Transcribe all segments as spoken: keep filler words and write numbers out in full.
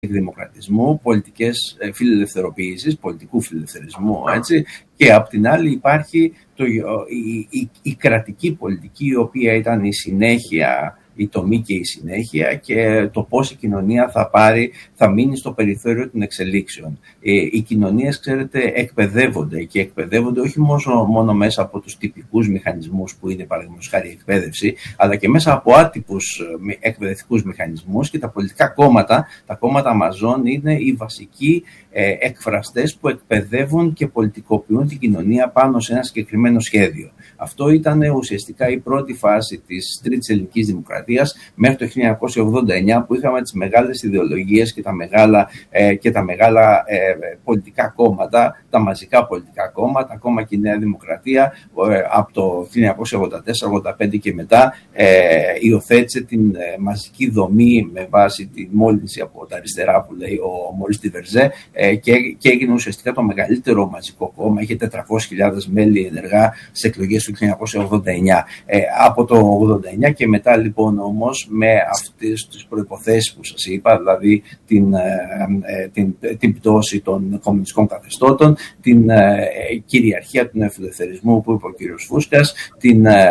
δημοκρατισμού, πολιτικές φιλελευθεροποίησεις, πολιτικού φιλελευθερισμού, έτσι, και απ' την άλλη υπάρχει το, η, η, η κρατική πολιτική, η οποία ήταν η συνέχεια, η τομή και η συνέχεια, και το πώς η κοινωνία θα πάρει, θα μείνει στο περιθώριο των εξελίξεων. Ε, οι κοινωνίες, ξέρετε, εκπαιδεύονται και εκπαιδεύονται όχι μόνο, μόνο μέσα από τους τυπικούς μηχανισμούς που είναι, παραδείγματος χάρη, η εκπαίδευση, αλλά και μέσα από άτυπους εκπαιδευτικούς μηχανισμούς, και τα πολιτικά κόμματα, τα κόμματα μαζών, είναι οι βασικοί ε, εκφραστές που εκπαιδεύουν και πολιτικοποιούν την κοινωνία πάνω σε ένα συγκεκριμένο σχέδιο. Αυτό ήταν ουσιαστικά η πρώτη φάση της Τρίτης Ελληνικής Δημοκρατίας μέχρι το χίλια εννιακόσια ογδόντα εννιά, που είχαμε τις μεγάλες ιδεολογίες και τα μεγάλα, ε, και τα μεγάλα ε, πολιτικά κόμματα, τα μαζικά πολιτικά κόμματα, ακόμα και η Νέα Δημοκρατία, ε, από το χίλια εννιακόσια ογδόντα τέσσερα ογδόντα πέντε και μετά ε, υιοθέτησε την ε, μαζική δομή με βάση τη μόλυνση από τα αριστερά που λέει ο Μωρίς Ντιβερζέ, ε, και, και έγινε ουσιαστικά το μεγαλύτερο μαζικό κόμμα, είχε τετρακόσιες χιλιάδες μέλη ενεργά σε εκλογές του χίλια εννιακόσια ογδόντα εννιά. Ε, από το ογδόντα εννιά και μετά, λοιπόν, όμως, με αυτές τις προϋποθέσεις που σας είπα, δηλαδή την, ε, την, την πτώση των κομμουνιστικών καθεστώτων, την ε, κυριαρχία του νεοφιλελευθερισμού που είπε ο κύριος Φούσκας, την, ε,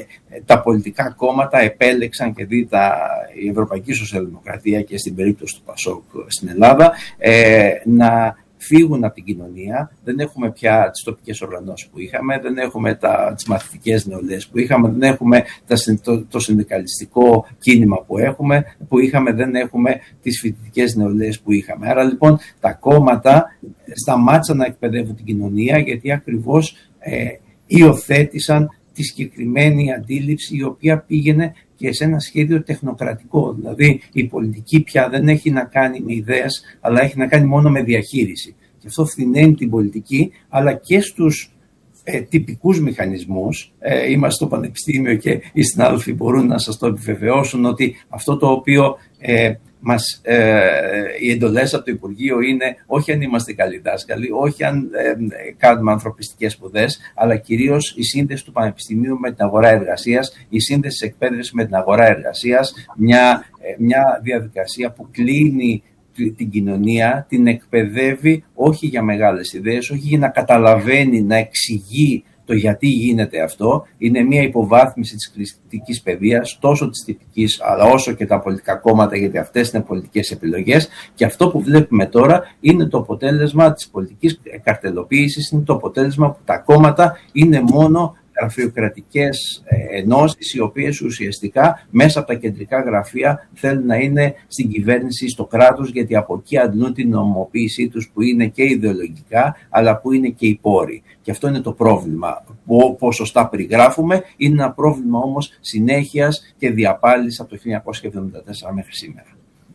τα πολιτικά κόμματα επέλεξαν, και δει τα, η Ευρωπαϊκή Σοσιαλδημοκρατία και στην περίπτωση του Πασόκ στην Ελλάδα, ε, να φύγουν από την κοινωνία. Δεν έχουμε πια τις τοπικές οργανώσεις που είχαμε, δεν έχουμε τα, τις μαθητικές νεολαίες που είχαμε, δεν έχουμε τα, το, το συνδικαλιστικό κίνημα που, έχουμε, που είχαμε, δεν έχουμε τις φοιτητικές νεολαίες που είχαμε. Άρα, λοιπόν, τα κόμματα σταμάτησαν να εκπαιδεύουν την κοινωνία, γιατί ακριβώς ε, υιοθέτησαν τη συγκεκριμένη αντίληψη, η οποία πήγαινε και σε ένα σχέδιο τεχνοκρατικό. Δηλαδή, η πολιτική πια δεν έχει να κάνει με ιδέες, αλλά έχει να κάνει μόνο με διαχείριση. Και αυτό φθηναίνει την πολιτική, αλλά και στους ε, τυπικούς μηχανισμούς. Ε, είμαστε στο Πανεπιστήμιο και οι συνάδελφοι μπορούν να σας το επιβεβαιώσουν, ότι αυτό το οποίο ε, μας, ε, οι εντολές από το Υπουργείο είναι όχι αν είμαστε καλοί δάσκαλοι, όχι αν ε, κάνουμε ανθρωπιστικές σπουδές, αλλά κυρίως η σύνδεση του Πανεπιστημίου με την αγορά εργασίας, η σύνδεση της εκπαίδευσης με την αγορά εργασίας, μια, ε, μια διαδικασία που κλείνει την κοινωνία, την εκπαιδεύει όχι για μεγάλες ιδέες, όχι για να καταλαβαίνει, να εξηγεί το γιατί γίνεται αυτό. Είναι μια υποβάθμιση της κλειστικής παιδείας, τόσο της τυπικής, αλλά όσο και τα πολιτικά κόμματα, γιατί αυτές είναι πολιτικές επιλογές. Και αυτό που βλέπουμε τώρα είναι το αποτέλεσμα της πολιτικής καρτελοποίησης, είναι το αποτέλεσμα που τα κόμματα είναι μόνο γραφειοκρατικές ενώσεις, οι οποίες ουσιαστικά μέσα από τα κεντρικά γραφεία θέλουν να είναι στην κυβέρνηση, στο κράτος, γιατί από εκεί αντλούν την νομιμοποίησή τους, που είναι και ιδεολογικά, αλλά που είναι και οι πόροι. Και αυτό είναι το πρόβλημα. Όπως σωστά περιγράφουμε, είναι ένα πρόβλημα όμως συνέχειας και διαπάλης από το χίλια εννιακόσια εβδομήντα τέσσερα μέχρι σήμερα.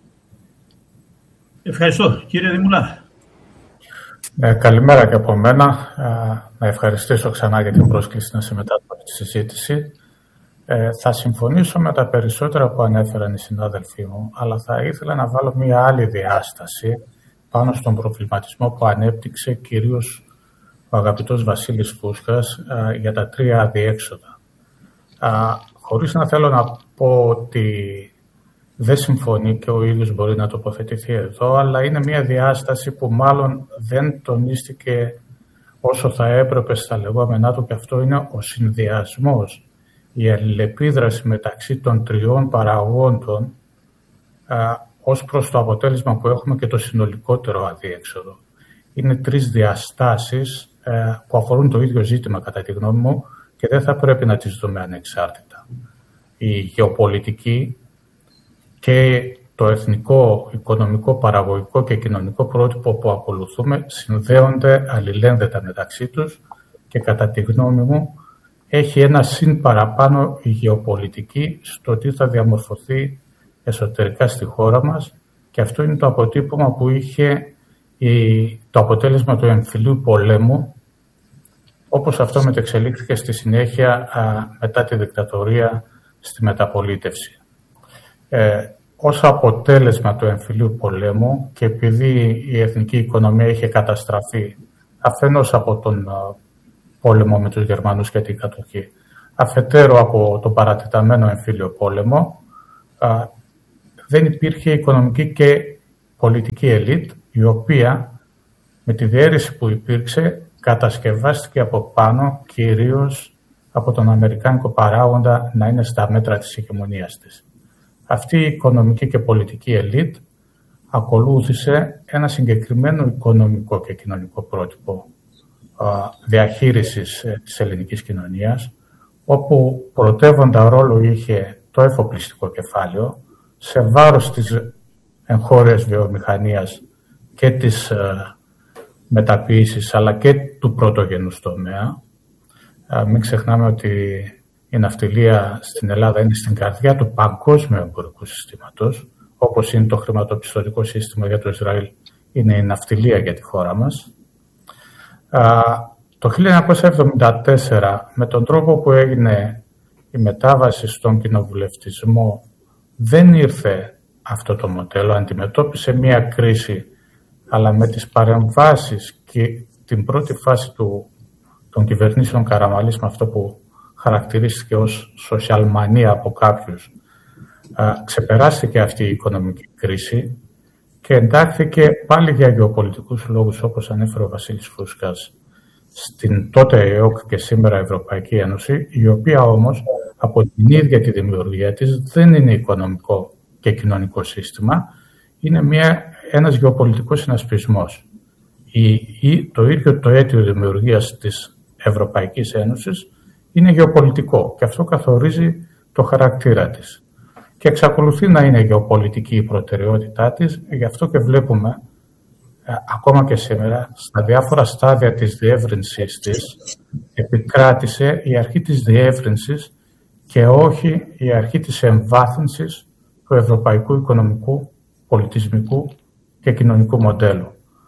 Ευχαριστώ. Κύριε Δημουλά. Ε, καλημέρα και από μένα. Ε, να ευχαριστήσω ξανά για την πρόσκληση να συμμετάσχω στη συζήτηση. Ε, θα συμφωνήσω με τα περισσότερα που ανέφεραν οι συνάδελφοί μου, αλλά θα ήθελα να βάλω μία άλλη διάσταση πάνω στον προβληματισμό που ανέπτυξε κυρίως ο αγαπητός Βασίλης Φούσκας ε, για τα τρία αδιέξοδα. Ε, χωρίς να θέλω να πω ότι δεν συμφωνεί και ο ίδιος μπορεί να τοποθετηθεί εδώ, αλλά είναι μια διάσταση που μάλλον δεν τονίστηκε όσο θα έπρεπε στα λεγόμενά του, και αυτό είναι ο συνδυασμός, η αλληλεπίδραση μεταξύ των τριών παραγόντων α, ως προς το αποτέλεσμα που έχουμε και το συνολικότερο αδίέξοδο. Είναι τρεις διαστάσεις α, που αφορούν το ίδιο ζήτημα, κατά τη γνώμη μου, και δεν θα πρέπει να τις δούμε ανεξάρτητα. Η γεωπολιτική και το εθνικό, οικονομικό, παραγωγικό και κοινωνικό πρότυπο που ακολουθούμε συνδέονται αλληλένδετα μεταξύ τους, και κατά τη γνώμη μου έχει ένα συν παραπάνω η γεωπολιτική στο τι θα διαμορφωθεί εσωτερικά στη χώρα μας, και αυτό είναι το αποτύπωμα που είχε η, το αποτέλεσμα του εμφυλίου πολέμου, όπως αυτό μετεξελίχθηκε στη συνέχεια α, μετά τη δικτατορία στη μεταπολίτευση. Ε, ως αποτέλεσμα του εμφυλίου πολέμου, και επειδή η εθνική οικονομία είχε καταστραφεί αφενός από τον πόλεμο με τους Γερμανούς και την κατοχή, αφετέρου από τον παρατεταμένο εμφύλιο πόλεμο, α, δεν υπήρχε οικονομική και πολιτική ελίτ, η οποία με τη διαίρεση που υπήρξε κατασκευάστηκε από πάνω κυρίως από τον αμερικάνικο παράγοντα να είναι στα μέτρα της ηγεμονίας της. Αυτή η οικονομική και πολιτική ελίτ ακολούθησε ένα συγκεκριμένο οικονομικό και κοινωνικό πρότυπο διαχείρισης της ελληνικής κοινωνίας, όπου πρωτεύοντα ρόλο είχε το εφοπλιστικό κεφάλαιο σε βάρος της εγχώριας βιομηχανίας και της μεταποίησης, αλλά και του πρωτογενούς τομέα. Μην ξεχνάμε ότι η ναυτιλία στην Ελλάδα είναι στην καρδιά του παγκόσμιου εμπορικού συστήματος, όπως είναι το χρηματοπιστωτικό σύστημα για το Ισραήλ, είναι η ναυτιλία για τη χώρα μας. Το χίλια εννιακόσια εβδομήντα τέσσερα, με τον τρόπο που έγινε η μετάβαση στον κοινοβουλευτισμό, δεν ήρθε αυτό το μοντέλο, αντιμετώπισε μία κρίση, αλλά με τις παρεμβάσεις και την πρώτη φάση του, των κυβερνήσεων Καραμανλής, με αυτό που χαρακτηρίστηκε ως σοσιαλμανία από κάποιους, α, ξεπεράστηκε αυτή η οικονομική κρίση και εντάχθηκε πάλι για γεωπολιτικούς λόγους, όπως ανέφερε ο Βασίλης Φούσκας, στην τότε ΕΟΚ και σήμερα Ευρωπαϊκή Ένωση, η οποία όμως από την ίδια τη δημιουργία της δεν είναι οικονομικό και κοινωνικό σύστημα, είναι μια, ένας γεωπολιτικός συνασπισμός. Η, η, το ίδιο το αίτιο δημιουργίας της Ευρωπαϊκής Ένωσης είναι γεωπολιτικό και αυτό καθορίζει το χαρακτήρα της. Και εξακολουθεί να είναι γεωπολιτική η προτεραιότητά της, γι' αυτό και βλέπουμε ακόμα και σήμερα, στα διάφορα στάδια της διεύρυνσης της, επικράτησε η αρχή της διεύρυνσης και όχι η αρχή της εμβάθυνσης του ευρωπαϊκού οικονομικού, πολιτισμικού και κοινωνικού μοντέλου.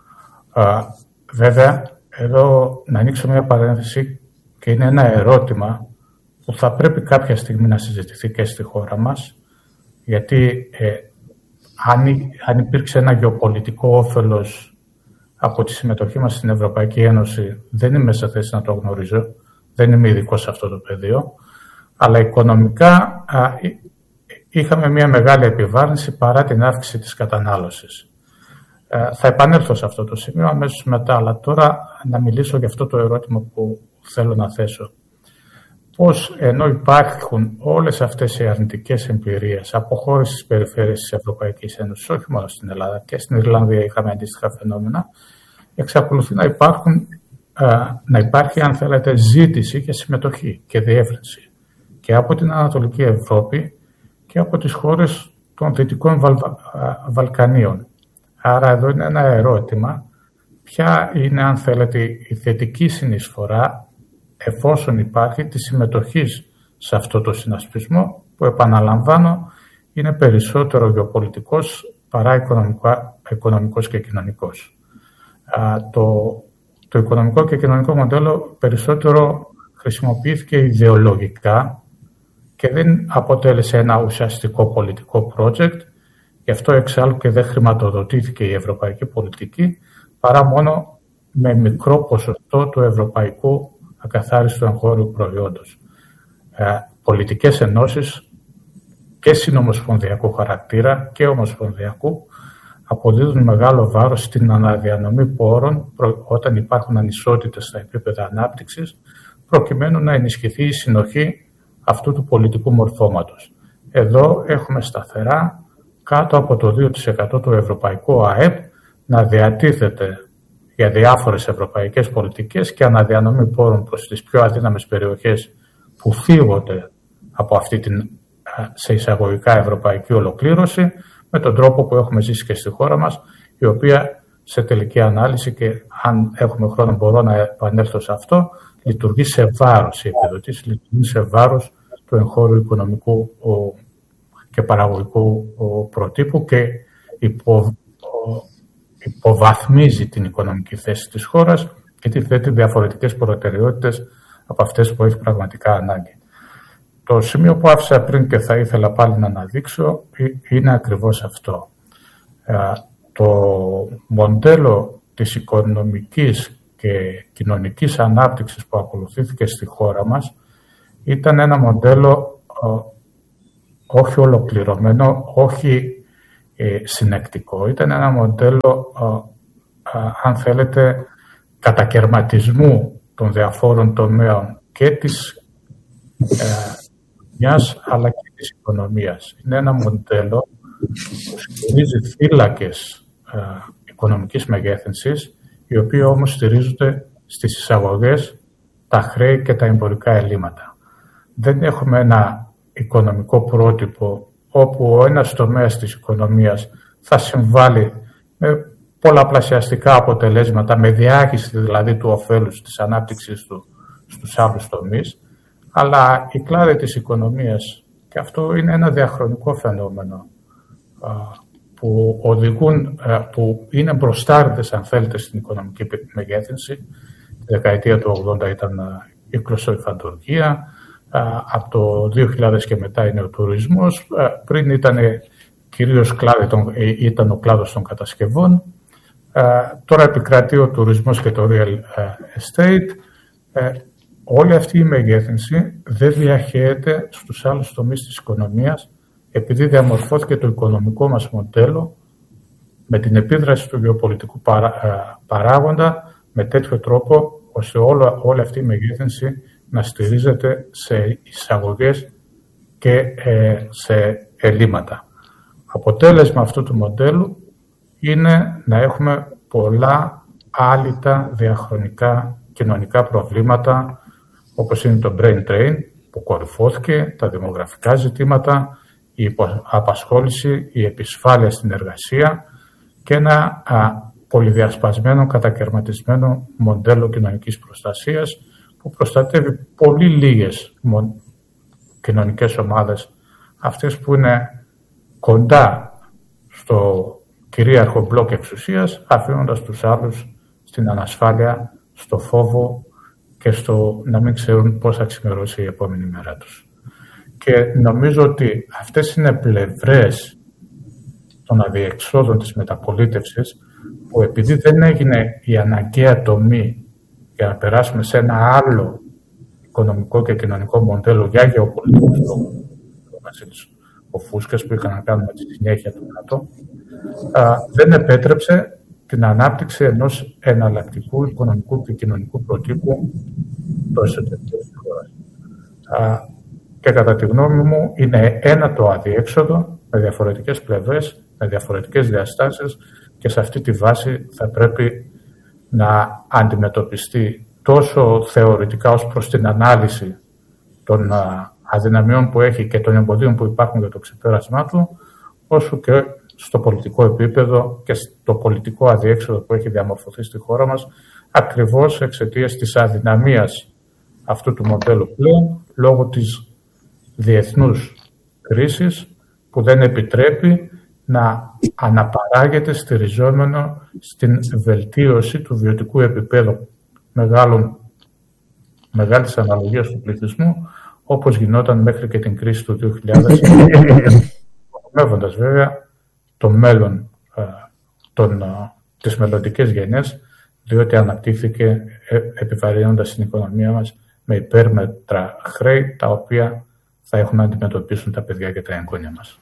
Α, βέβαια, εδώ να ανοίξω μια παρένθεση και είναι ένα ερώτημα που θα πρέπει κάποια στιγμή να συζητηθεί και στη χώρα μας, γιατί ε, αν, αν υπήρξε ένα γεωπολιτικό όφελος από τη συμμετοχή μας στην Ευρωπαϊκή Ένωση, δεν είμαι σε θέση να το γνωρίζω, δεν είμαι ειδικός σε αυτό το πεδίο, αλλά οικονομικά α, είχαμε μια μεγάλη επιβάρυνση παρά την αύξηση της κατανάλωσης. Ε, θα επανέλθω σε αυτό το σημείο αμέσως μετά, αλλά τώρα να μιλήσω για αυτό το ερώτημα που θέλω να θέσω. Πώς ενώ υπάρχουν όλες αυτές οι αρνητικές εμπειρίες από χώρες της περιφέρειας της Ευρωπαϊκής Ένωσης, όχι μόνο στην Ελλάδα, και στην Ιρλανδία είχαμε αντίστοιχα φαινόμενα, εξακολουθεί να, υπάρχουν, να υπάρχει, αν θέλετε, ζήτηση και συμμετοχή και διεύρυνση και από την Ανατολική Ευρώπη και από τις χώρες των Δυτικών Βαλ, Βαλκανίων. Άρα εδώ είναι ένα ερώτημα, ποια είναι, αν θέλετε, η θετική συνεισφορά, εφόσον υπάρχει, τη συμμετοχή σε αυτό το συνασπισμό, που επαναλαμβάνω είναι περισσότερο γεωπολιτικός παρά οικονομικός και κοινωνικός. Α, το, το οικονομικό και κοινωνικό μοντέλο περισσότερο χρησιμοποιήθηκε ιδεολογικά και δεν αποτέλεσε ένα ουσιαστικό πολιτικό project, γι' αυτό εξάλλου και δεν χρηματοδοτήθηκε η ευρωπαϊκή πολιτική, παρά μόνο με μικρό ποσοστό του ευρωπαϊκού ακαθάριστου εγχώριου προϊόντος. Ε, πολιτικές ενώσεις και συνομοσπονδιακού χαρακτήρα και ομοσπονδιακού αποδίδουν μεγάλο βάρος στην αναδιανομή πόρων όταν υπάρχουν ανισότητες στα επίπεδα ανάπτυξης, προκειμένου να ενισχυθεί η συνοχή αυτού του πολιτικού μορφώματος. Εδώ έχουμε σταθερά κάτω από το δύο τοις εκατό του ευρωπαϊκού ΑΕΠ να διατίθεται για διάφορες ευρωπαϊκές πολιτικές και αναδιανομή πόρων προς τις πιο αδύναμες περιοχές που θίγονται από αυτή την σε εισαγωγικά ευρωπαϊκή ολοκλήρωση, με τον τρόπο που έχουμε ζήσει και στη χώρα μας, η οποία σε τελική ανάλυση, και αν έχουμε χρόνο μπορώ να επανέλθω σε αυτό, λειτουργεί σε βάρος, οι επιδοτήσεις λειτουργούν σε βάρος του εγχώριου οικονομικού και παραγωγικού προτύπου και υπο, υποβαθμίζει την οικονομική θέση της χώρας και τη θέτει διαφορετικές προτεραιότητες από αυτές που έχει πραγματικά ανάγκη. Το σημείο που άφησα πριν και θα ήθελα πάλι να αναδείξω είναι ακριβώς αυτό. Το μοντέλο της οικονομικής και κοινωνικής ανάπτυξης που ακολουθήθηκε στη χώρα μας ήταν ένα μοντέλο όχι ολοκληρωμένο, όχι συνεκτικό. Ήταν ένα μοντέλο, αν θέλετε, κατακαιρματισμού των διαφόρων τομέων και της μιας αλλά και της οικονομίας. Είναι ένα μοντέλο που στηρίζει θύλακες ε, οικονομικής μεγέθυνσης, οι οποίοι όμως στηρίζονται στις εισαγωγές, τα χρέη και τα εμπορικά ελλείμματα. Δεν έχουμε ένα οικονομικό πρότυπο όπου ο ένας τομέας της οικονομίας θα συμβάλλει με πολλαπλασιαστικά αποτελέσματα, με διάχυση δηλαδή του ωφέλους της ανάπτυξης του στους άλλους τομείς, αλλά οι κλάδοι της οικονομίας, και αυτό είναι ένα διαχρονικό φαινόμενο, που οδηγούν, που είναι μπροστάριδες, αν θέλετε, στην οικονομική μεγέθυνση. Τη δεκαετία του ογδόντα ήταν η κλωστοϊφαντουργία, από το δύο χιλιάδες και μετά είναι ο τουρισμός, πριν ήταν κυρίως κλάδι, ήταν ο κλάδος των κατασκευών, τώρα επικρατεί ο τουρισμός και το real estate. Όλη αυτή η μεγέθυνση δεν διαχέεται στους άλλους τομείς της οικονομίας, επειδή διαμορφώθηκε το οικονομικό μας μοντέλο με την επίδραση του γεωπολιτικού παρά, παράγοντα με τέτοιο τρόπο ώστε όλο, όλη αυτή η μεγέθυνση να στηρίζεται σε εισαγωγές και ε, σε ελλείμματα. Αποτέλεσμα αυτού του μοντέλου είναι να έχουμε πολλά άλυτα διαχρονικά κοινωνικά προβλήματα, όπως είναι το brain drain που κορυφώθηκε, τα δημογραφικά ζητήματα, η απασχόληση, η επισφάλεια στην εργασία και ένα α, πολυδιασπασμένο, κατακαιρματισμένο μοντέλο κοινωνικής προστασίας που προστατεύει πολύ λίγες κοινωνικές ομάδες, αυτές που είναι κοντά στο κυρίαρχο μπλοκ εξουσίας, αφήνοντας τους άλλους στην ανασφάλεια, στο φόβο και στο να μην ξέρουν πώς θα ξημερώσει η επόμενη μέρα τους. Και νομίζω ότι αυτές είναι πλευρές των αδιεξόδων της μεταπολίτευσης που επειδή δεν έγινε η αναγκαία τομή για να περάσουμε σε ένα άλλο οικονομικό και κοινωνικό μοντέλο για γεωπολιτικούς λόγους, ο φούσκας που είχαν να κάνουν με τη συνέχεια του ΝΑΤΟ, δεν επέτρεψε την ανάπτυξη ενός εναλλακτικού οικονομικού και κοινωνικού προτύπου στο εσωτερικό της χώρας. Και κατά τη γνώμη μου είναι ένα το αδιέξοδο με διαφορετικές πλευρές, με διαφορετικές διαστάσεις και σε αυτή τη βάση θα πρέπει να αντιμετωπιστεί τόσο θεωρητικά ως προς την ανάλυση των αδυναμιών που έχει και των εμποδίων που υπάρχουν για το ξεπέρασμά του, όσο και στο πολιτικό επίπεδο και στο πολιτικό αδιέξοδο που έχει διαμορφωθεί στη χώρα μας, ακριβώς εξαιτίας της αδυναμίας αυτού του μοντέλου πλέον, λόγω της διεθνούς κρίσης που δεν επιτρέπει να αναπαράγεται στηριζόμενο στην βελτίωση του βιωτικού επίπεδου μεγάλων, μεγάλης αναλογίας του πληθυσμού, όπως γινόταν μέχρι και την κρίση του δύο χιλιάδες, υπονομεύοντας βέβαια το μέλλον των, τις μελλοντικές γενιές, διότι αναπτύχθηκε επιβαρύνοντας την οικονομία μας με υπέρμετρα χρέη, τα οποία θα έχουν να αντιμετωπίσουν τα παιδιά και τα εγγόνια μας.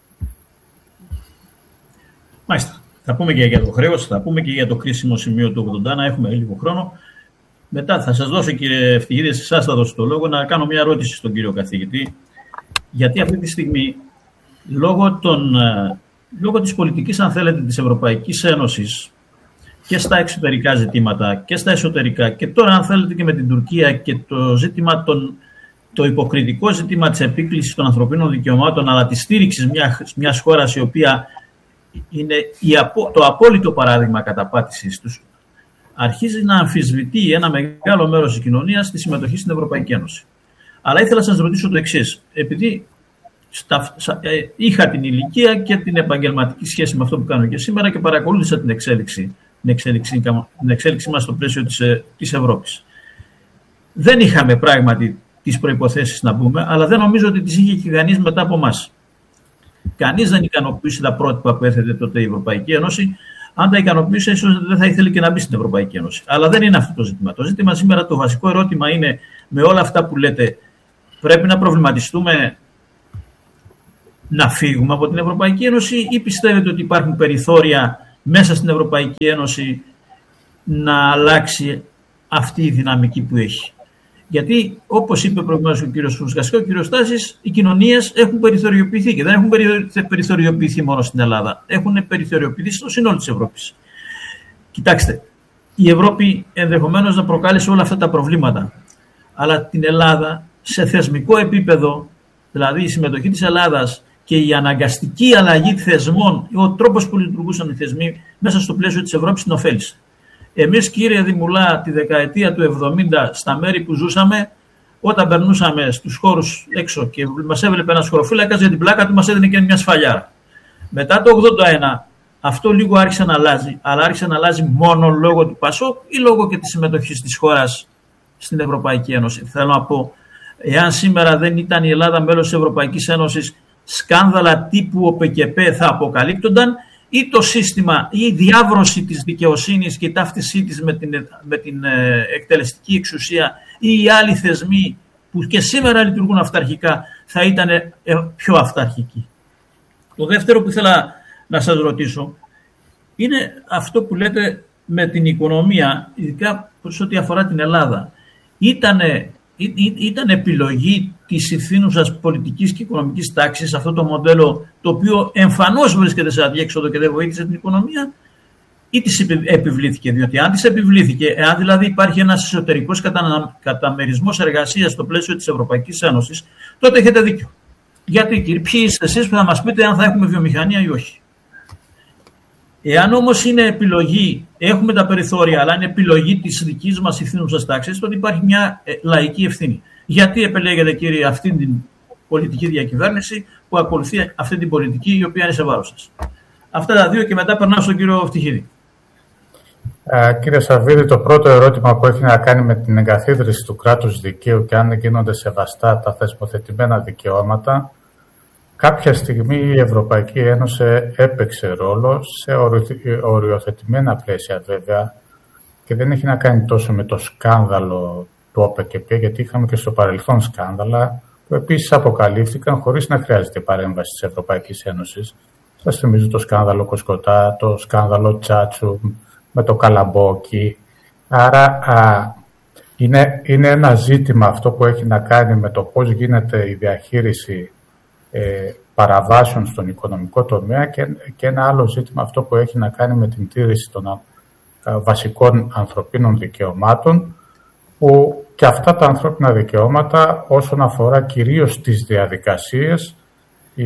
Μάλιστα. Θα πούμε και για το χρέος, θα πούμε και για το κρίσιμο σημείο του ογδόντα, να έχουμε λίγο χρόνο. Μετά θα σας δώσω, κύριε Ευτυχίδη, σε εσάς θα δώσω το λόγο, να κάνω μια ερώτηση στον κύριο καθηγητή. Γιατί αυτή τη στιγμή, λόγω, των, λόγω της πολιτικής, αν θέλετε, της Ευρωπαϊκής Ένωσης και στα εξωτερικά ζητήματα και στα εσωτερικά και τώρα, αν θέλετε, και με την Τουρκία και το ζήτημα των το υποκριτικό ζήτημα της επίκλησης των ανθρωπίνων δικαιωμάτων, αλλά της στήριξης μιας, μιας χώρας η οποία είναι η, το απόλυτο παράδειγμα καταπάτησης τους, αρχίζει να αμφισβητεί ένα μεγάλο μέρος της κοινωνίας τη συμμετοχή στην Ευρωπαϊκή Ένωση. Αλλά ήθελα να σας ρωτήσω το εξής. Επειδή στα, ε, είχα την ηλικία και την επαγγελματική σχέση με αυτό που κάνω και σήμερα και παρακολούθησα την εξέλιξη, την εξέλιξη, την εξέλιξη μας στο πλαίσιο της, της Ευρώπης. Δεν είχαμε πράγματι τις προϋποθέσεις να πούμε, αλλά δεν νομίζω ότι τις είχε και κανείς μετά από εμάς. Κανείς δεν ικανοποιήσει τα πρότυπα που έθετε τότε η Ευρωπαϊκή Ένωση. Αν τα ικανοποιήσει, ίσως δεν θα ήθελε και να μπει στην Ευρωπαϊκή Ένωση. Αλλά δεν είναι αυτό το ζήτημα. Το ζήτημα σήμερα, το βασικό ερώτημα είναι, με όλα αυτά που λέτε, πρέπει να προβληματιστούμε να φύγουμε από την Ευρωπαϊκή Ένωση ή πιστεύετε ότι υπάρχουν περιθώρια μέσα στην Ευρωπαϊκή Ένωση να αλλάξει αυτή η δυναμική που έχει? Γιατί, όπως είπε προηγουμένως ο κύριος Φουσκάς και ο κύριος Στάσης, οι κοινωνίες έχουν περιθωριοποιηθεί και δεν έχουν περιθωριοποιηθεί μόνο στην Ελλάδα. Έχουν περιθωριοποιηθεί στο σύνολο της Ευρώπης. Κοιτάξτε, η Ευρώπη ενδεχομένως να προκάλεσε όλα αυτά τα προβλήματα. Αλλά την Ελλάδα σε θεσμικό επίπεδο, δηλαδή η συμμετοχή της Ελλάδας και η αναγκαστική αλλαγή θεσμών, ο τρόπος που λειτουργούσαν οι θεσμοί μέσα στο πλαίσιο της Ευρώπης την ωφέλησε. Εμείς, κύριε Δημουλά, τη δεκαετία του εβδομήντα, στα μέρη που ζούσαμε, όταν περνούσαμε στους χώρους έξω και μας έβλεπε ένας χωροφύλακας, για την πλάκα του μας έδινε και μια σφαλιάρα. Μετά το ογδόντα ένα, αυτό λίγο άρχισε να αλλάζει, αλλά άρχισε να αλλάζει μόνο λόγω του ΠΑΣΟΚ ή λόγω και της συμμετοχής της χώρας στην Ευρωπαϊκή Ένωση? Θέλω να πω, εάν σήμερα δεν ήταν η Ελλάδα μέλος της Ευρωπαϊκής Ένωσης, σκάνδαλα τύπου ΟΠΕΚΕΠΕ θα αποκαλύπτονταν, ή το σύστημα ή η διάβρωση της δικαιοσύνης και η ταύτισή της με την, με την ε, εκτελεστική εξουσία ή οι άλλοι θεσμοί που και σήμερα λειτουργούν αυταρχικά θα ήταν ε, πιο αυταρχικοί. Το δεύτερο που ήθελα να σας ρωτήσω είναι αυτό που λέτε με την οικονομία, ειδικά σε ό,τι αφορά την Ελλάδα. Ήτανε, ή, ή, ήταν επιλογή της ηθήνουσας πολιτικής και οικονομικής τάξης αυτό το μοντέλο, το οποίο εμφανώς βρίσκεται σε αδιέξοδο και δεν βοήθησε την οικονομία, ή της επιβλήθηκε? Διότι αν της επιβλήθηκε, εάν δηλαδή υπάρχει ένας εσωτερικός κατα, καταμερισμός εργασίας στο πλαίσιο της Ευρωπαϊκής Ένωσης, τότε έχετε δίκιο. Γιατί, κύριε, ποιοι είστε εσείς που θα μας πείτε αν θα έχουμε βιομηχανία ή όχι? Εάν όμως είναι επιλογή, έχουμε τα περιθώρια, αλλά είναι επιλογή της δικής μας ηθήνουσας τάξης, τότε υπάρχει μια ε, λαϊκή ευθύνη. Γιατί επιλέγετε, κύριε, αυτή την πολιτική διακυβέρνηση που ακολουθεί αυτή την πολιτική η οποία είναι σε βάρος σας? Αυτά τα δύο και μετά περνάω στον κύριο Φτυχίδη. Ε, κύριε Σαββίδη, το πρώτο ερώτημα που έχει να κάνει με την εγκαθίδρυση του κράτους δικαίου και αν γίνονται σεβαστά τα θεσμοθετημένα δικαιώματα, κάποια στιγμή η Ευρωπαϊκή Ένωση έπαιξε ρόλο σε οριοθετημένα πλαίσια βέβαια και δεν έχει να κάνει τόσο με το σκάνδαλο του ΟΠΕΚΕΠ, γιατί είχαμε και στο παρελθόν σκάνδαλα που επίσης αποκαλύφθηκαν χωρίς να χρειάζεται παρέμβαση της Ευρωπαϊκής Ένωσης. Σας θυμίζω το σκάνδαλο Κοσκοτά, το σκάνδαλο Τσάτσου με το Καλαμπόκι. Άρα α, είναι, είναι ένα ζήτημα αυτό που έχει να κάνει με το πώς γίνεται η διαχείριση ε, παραβάσεων στον οικονομικό τομέα και, και ένα άλλο ζήτημα αυτό που έχει να κάνει με την τήρηση των α, βασικών ανθρωπίνων δικαιωμάτων, που και αυτά τα ανθρώπινα δικαιώματα όσον αφορά κυρίως τις διαδικασίες, η,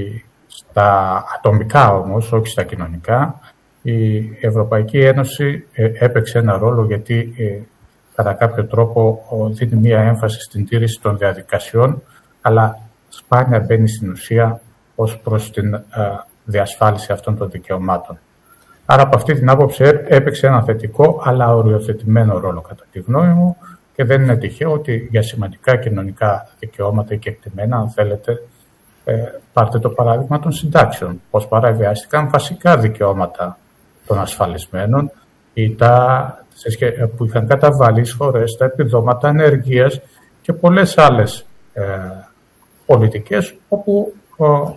στα ατομικά όμως, όχι στα κοινωνικά, η Ευρωπαϊκή Ένωση ε, έπαιξε ένα ρόλο γιατί ε, κατά κάποιο τρόπο δίνει μία έμφαση στην τήρηση των διαδικασιών, αλλά σπάνια μπαίνει στην ουσία ως προς την ε, διασφάλιση αυτών των δικαιωμάτων. Άρα από αυτή την άποψη έπαιξε ένα θετικό αλλά οριοθετημένο ρόλο κατά τη γνώμη μου και δεν είναι τυχαίο ότι για σημαντικά κοινωνικά δικαιώματα και εκτιμένα, αν θέλετε, ε, πάρτε το παράδειγμα των συντάξεων, πώς παραβιάστηκαν βασικά δικαιώματα των ασφαλισμένων ή τα, που είχαν καταβάλει εισφορές, τα επιδόματα ανεργίας και πολλές άλλες ε, πολιτικές όπου ε,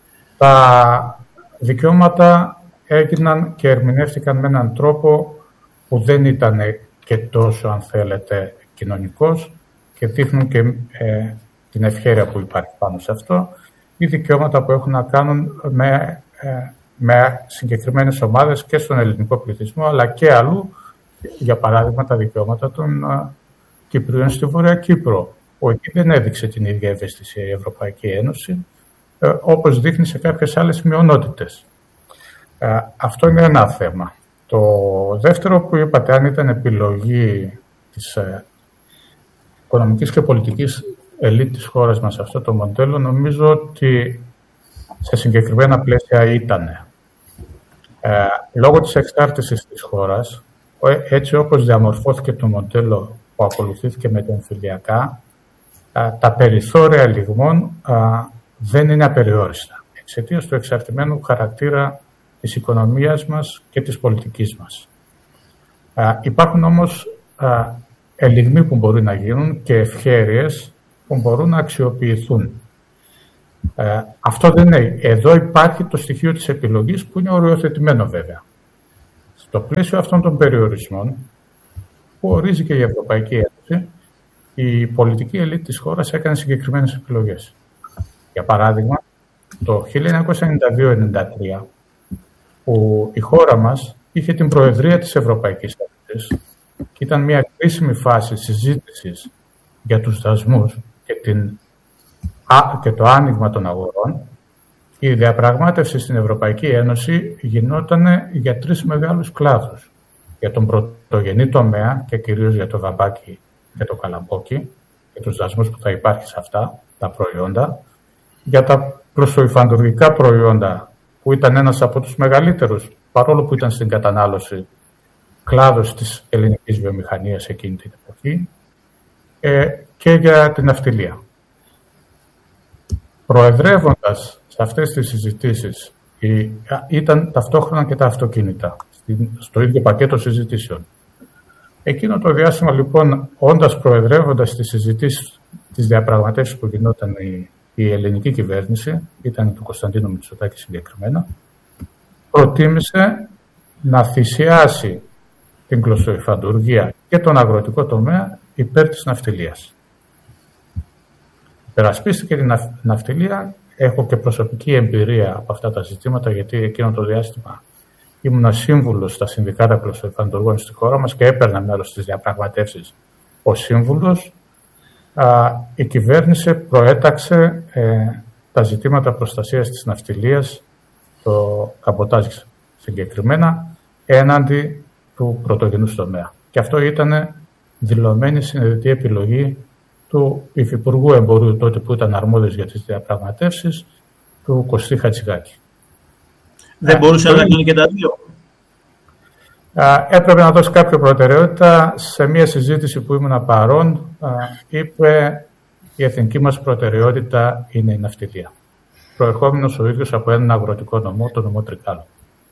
τα δικαιώματα έγιναν και ερμηνεύτηκαν με έναν τρόπο που δεν ήταν και τόσο, αν θέλετε, κοινωνικός και δείχνουν και ε, την ευχέρεια που υπάρχει πάνω σε αυτό, ή δικαιώματα που έχουν να κάνουν με, ε, με συγκεκριμένες ομάδες και στον ελληνικό πληθυσμό, αλλά και αλλού, για παράδειγμα τα δικαιώματα των ε, Κυπρίων στη Βορεια Κύπρο, που εκεί δεν έδειξε την ίδια ευαισθησία η Ευρωπαϊκή Ένωση, ε, όπως δείχνει σε κάποιες άλλες μειονότητες. Ε, αυτό είναι ένα θέμα. Το δεύτερο που είπατε, αν ήταν επιλογή της ε, οικονομικής και πολιτικής ελίτ της χώρας μας αυτό το μοντέλο, νομίζω ότι σε συγκεκριμένα πλαίσια ήταν. Ε, λόγω της εξάρτησης της χώρας, έτσι όπως διαμορφώθηκε το μοντέλο που ακολουθήθηκε με τα εμφυλιακά, ε, τα περιθώρια λιγμών ε, δεν είναι απεριόριστα, εξαιτίας του εξαρτημένου χαρακτήρα της οικονομίας μας και της πολιτικής μας. Ε, υπάρχουν όμως ε, ελιγμοί που μπορεί να γίνουν και ευχέρειες που μπορούν να αξιοποιηθούν. Ε, αυτό δεν είναι. Εδώ υπάρχει το στοιχείο της επιλογής που είναι οριοθετημένο βέβαια. Στο πλαίσιο αυτών των περιορισμών που ορίζει και η Ευρωπαϊκή Ένωση, η πολιτική ελίτ της χώρας έκανε συγκεκριμένες επιλογές. Για παράδειγμα, το χίλια εννιακόσια ενενήντα δύο ενενήντα τρία, που η χώρα μας είχε την Προεδρία της Ευρωπαϊκής Ένωσης και ήταν μια κρίσιμη φάση συζήτησης για τους δασμούς και, την, α, και το άνοιγμα των αγορών, η διαπραγμάτευση στην Ευρωπαϊκή Ένωση γινόταν για τρεις μεγάλους κλάδους. Για τον πρωτογενή τομέα και κυρίως για το βαμπάκι και το καλαμπόκι και τους δασμούς που θα υπάρχει σε αυτά τα προϊόντα, για τα κλωστοϊφαντουργικά προϊόντα που ήταν ένας από τους μεγαλύτερους, παρόλο που ήταν στην κατανάλωση, κλάδος της ελληνικής βιομηχανίας εκείνη την εποχή, ε, και για την ναυτιλία. Προεδρεύοντας σε αυτές τις συζητήσεις ήταν ταυτόχρονα και τα αυτοκίνητα, στο ίδιο πακέτο συζητήσεων. Εκείνο το διάστημα, λοιπόν, όντας προεδρεύοντας τις συζητήσεις, τις διαπραγματεύσεις που γινόταν η, η ελληνική κυβέρνηση, ήταν του Κωνσταντίνου Μητσοτάκη συγκεκριμένα, προτίμησε να θυσιάσει την κλωστοϊφαντουργία και τον αγροτικό τομέα υπέρ της ναυτιλίας. Υπερασπίστηκε την ναυτιλία. Έχω και προσωπική εμπειρία από αυτά τα ζητήματα, γιατί εκείνο το διάστημα ήμουν σύμβουλος στα συνδικάτα κλωστοϊφαντουργών στη χώρα μας και έπαιρνα μέρος στις διαπραγματεύσεις ως σύμβουλος. Α, η κυβέρνηση προέταξε ε, τα ζητήματα προστασίας της ναυτιλίας, το καμποτάζ συγκεκριμένα, έναντι του πρωτογενούς τομέα. Και αυτό ήταν δηλωμένη συνειδητή επιλογή του Υφυπουργού Εμπορίου τότε που ήταν αρμόδιος για τις διαπραγματεύσεις, του Κωστή Χατζηγάκη. Δεν μπορούσε να κάνει και τα δύο. Έπρεπε να δώσει κάποια προτεραιότητα. Σε μια συζήτηση που ήμουν παρόν, είπε η εθνική μας προτεραιότητα είναι η ναυτιλία. Προερχόμενος ο ίδιος από έναν αγροτικό νομό, το νομό Τρικάλου.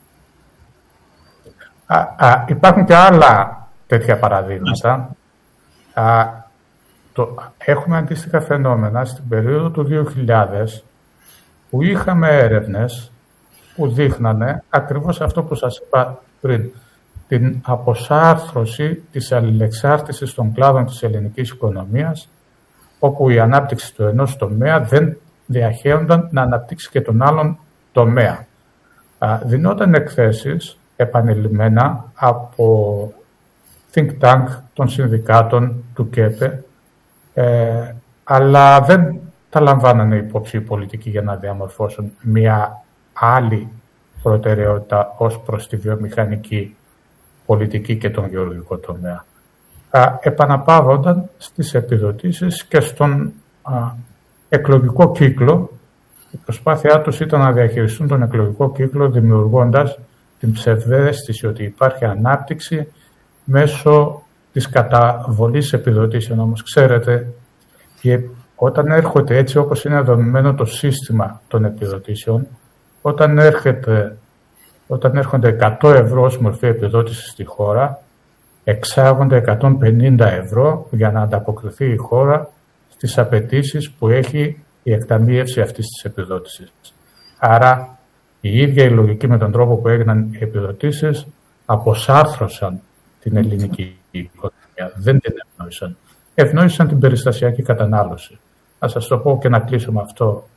Α, α, υπάρχουν και άλλα τέτοια παραδείγματα. Α, το, έχουμε αντίστοιχα φαινόμενα στην περίοδο του δύο χιλιάδες που είχαμε έρευνες που δείχνανε ακριβώς αυτό που σας είπα πριν, την αποσάρθρωση της αλληλεξάρτησης των κλάδων της ελληνικής οικονομίας, όπου η ανάπτυξη του ενός τομέα δεν διαχέονταν να αναπτύξει και τον άλλον τομέα. Α, δινόταν εκθέσεις επανειλημμένα από think tank των συνδικάτων του ΚΕΠΕ, ε, αλλά δεν τα λαμβάνανε υπόψη οι πολιτικοί για να διαμορφώσουν μια άλλη προτεραιότητα ως προς τη βιομηχανική πολιτική και τον γεωργικό τομέα. Α, επαναπαύονταν στις επιδοτήσεις και στον α, εκλογικό κύκλο. Η προσπάθειά τους ήταν να διαχειριστούν τον εκλογικό κύκλο δημιουργώντας την ψευδαίσθηση ότι υπάρχει ανάπτυξη μέσω της καταβολής επιδοτήσεων. Όμως ξέρετε, και όταν έρχεται έτσι όπως είναι δομημένο το σύστημα των επιδοτήσεων, όταν, έρχεται, όταν έρχονται εκατό ευρώ ως μορφή επιδότηση στη χώρα, εξάγονται εκατόν πενήντα ευρώ για να ανταποκριθεί η χώρα στις απαιτήσεις που έχει η εκταμείευση αυτής της επιδότησης. Άρα η ίδια η λογική με τον τρόπο που έγιναν οι επιδοτήσεις αποσάρθρωσαν την ελληνική οικονομία. Δεν την ευνόησαν. Ευνόησαν την περιστασιακή κατανάλωση. Να σας το πω και να κλείσω με αυτό.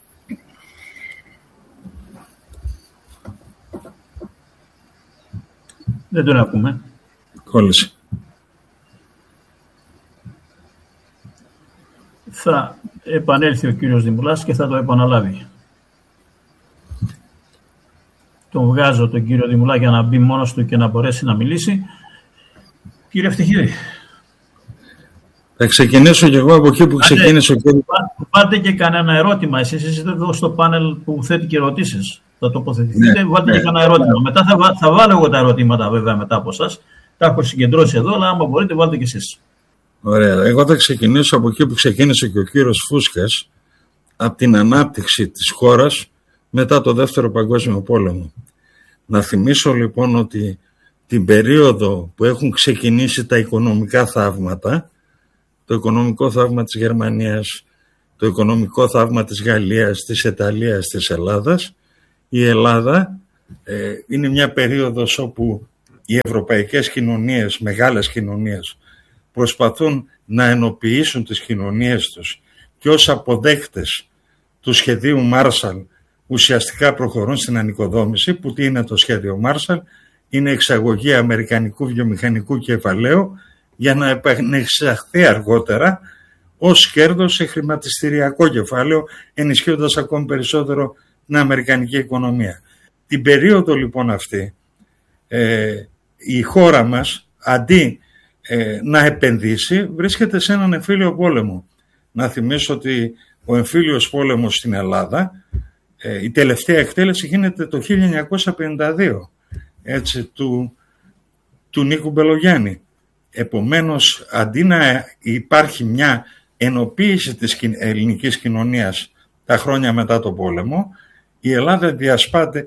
Δεν τον ακούμε. Κόλλησε. Θα επανέλθει ο κύριος Δημουλάς και θα το επαναλάβει. Τον βγάζω τον κύριο Δημουλά για να μπει μόνος του και να μπορέσει να μιλήσει. Κύριε Ευτυχίδη. Θα ξεκινήσω κι εγώ από εκεί που ξεκίνησε ο κύριος. Πάρτε και κανένα ερώτημα. Εσείς είστε εδώ στο πάνελ που θέτει και ερωτήσεις. Θα τοποθετηθείτε, ναι, βάλτε ναι, και κανένα ερώτημα. Ναι. Μετά θα, θα βάλω εγώ τα ερωτήματα βέβαια μετά από εσάς. Τα έχω συγκεντρώσει εδώ, αλλά άμα μπορείτε βάλτε και εσείς. Ωραία. Εγώ θα ξεκινήσω από εκεί που ξεκίνησε και ο κύριος Φούσκας, από την ανάπτυξη της χώρας μετά το Δεύτερο Παγκόσμιο Πόλεμο. Να θυμίσω λοιπόν ότι την περίοδο που έχουν ξεκινήσει τα οικονομικά θαύματα, το οικονομικό θαύμα της Γερμανίας, το οικονομικό θαύμα της Γαλλίας, της Ιταλίας, της Ελλάδας. Η Ελλάδα ε, είναι μια περίοδος όπου οι ευρωπαϊκές κοινωνίες, μεγάλες κοινωνίες, προσπαθούν να ενοποιήσουν τις κοινωνίες τους και ως αποδέκτες του σχεδίου Μάρσαλ ουσιαστικά προχωρούν στην ανοικοδόμηση. Που τι είναι το σχέδιο Μάρσαλ? Είναι εξαγωγή αμερικανικού βιομηχανικού κεφαλαίου για να επανεξαχθεί αργότερα ως κέρδος σε χρηματιστηριακό κεφάλαιο, ενισχύοντας ακόμη περισσότερο την αμερικανική οικονομία. Την περίοδο λοιπόν αυτή ε, η χώρα μας αντί ε, να επενδύσει βρίσκεται σε έναν εμφύλιο πόλεμο. Να θυμίσω ότι ο εμφύλιος πόλεμος στην Ελλάδα, ε, η τελευταία εκτέλεση γίνεται το χίλια εννιακόσια πενήντα δύο, έτσι, του, του Νίκου Μπελογιάννη. Επομένως, αντί να υπάρχει μια ενοποίηση της ελληνικής κοινωνίας τα χρόνια μετά τον πόλεμο, η Ελλάδα διασπάται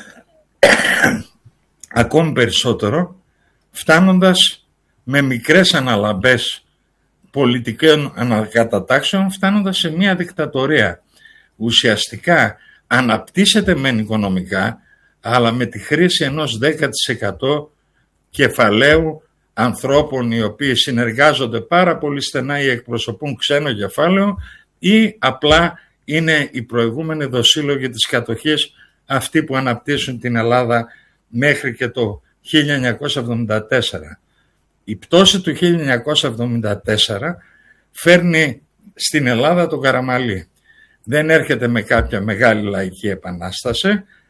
ακόμη περισσότερο, φτάνοντας με μικρές αναλαμπές πολιτικών ανακατατάξεων, φτάνοντας σε μια δικτατορία. Ουσιαστικά αναπτύσσεται μεν οικονομικά, αλλά με τη χρήση ενός δέκα τοις εκατό κεφαλαίου ανθρώπων οι οποίοι συνεργάζονται πάρα πολύ στενά ή εκπροσωπούν ξένο κεφάλαιο ή απλά είναι οι προηγούμενοι δοσύλλογοι της κατοχής, αυτοί που αναπτύσσουν την Ελλάδα μέχρι και το χίλια εννιακόσια εβδομήντα τέσσερα. Η πτώση του χίλια εννιακόσια εβδομήντα τέσσερα φέρνει στην Ελλάδα το Καραμαλή. Δεν έρχεται με κάποια μεγάλη λαϊκή επανάσταση,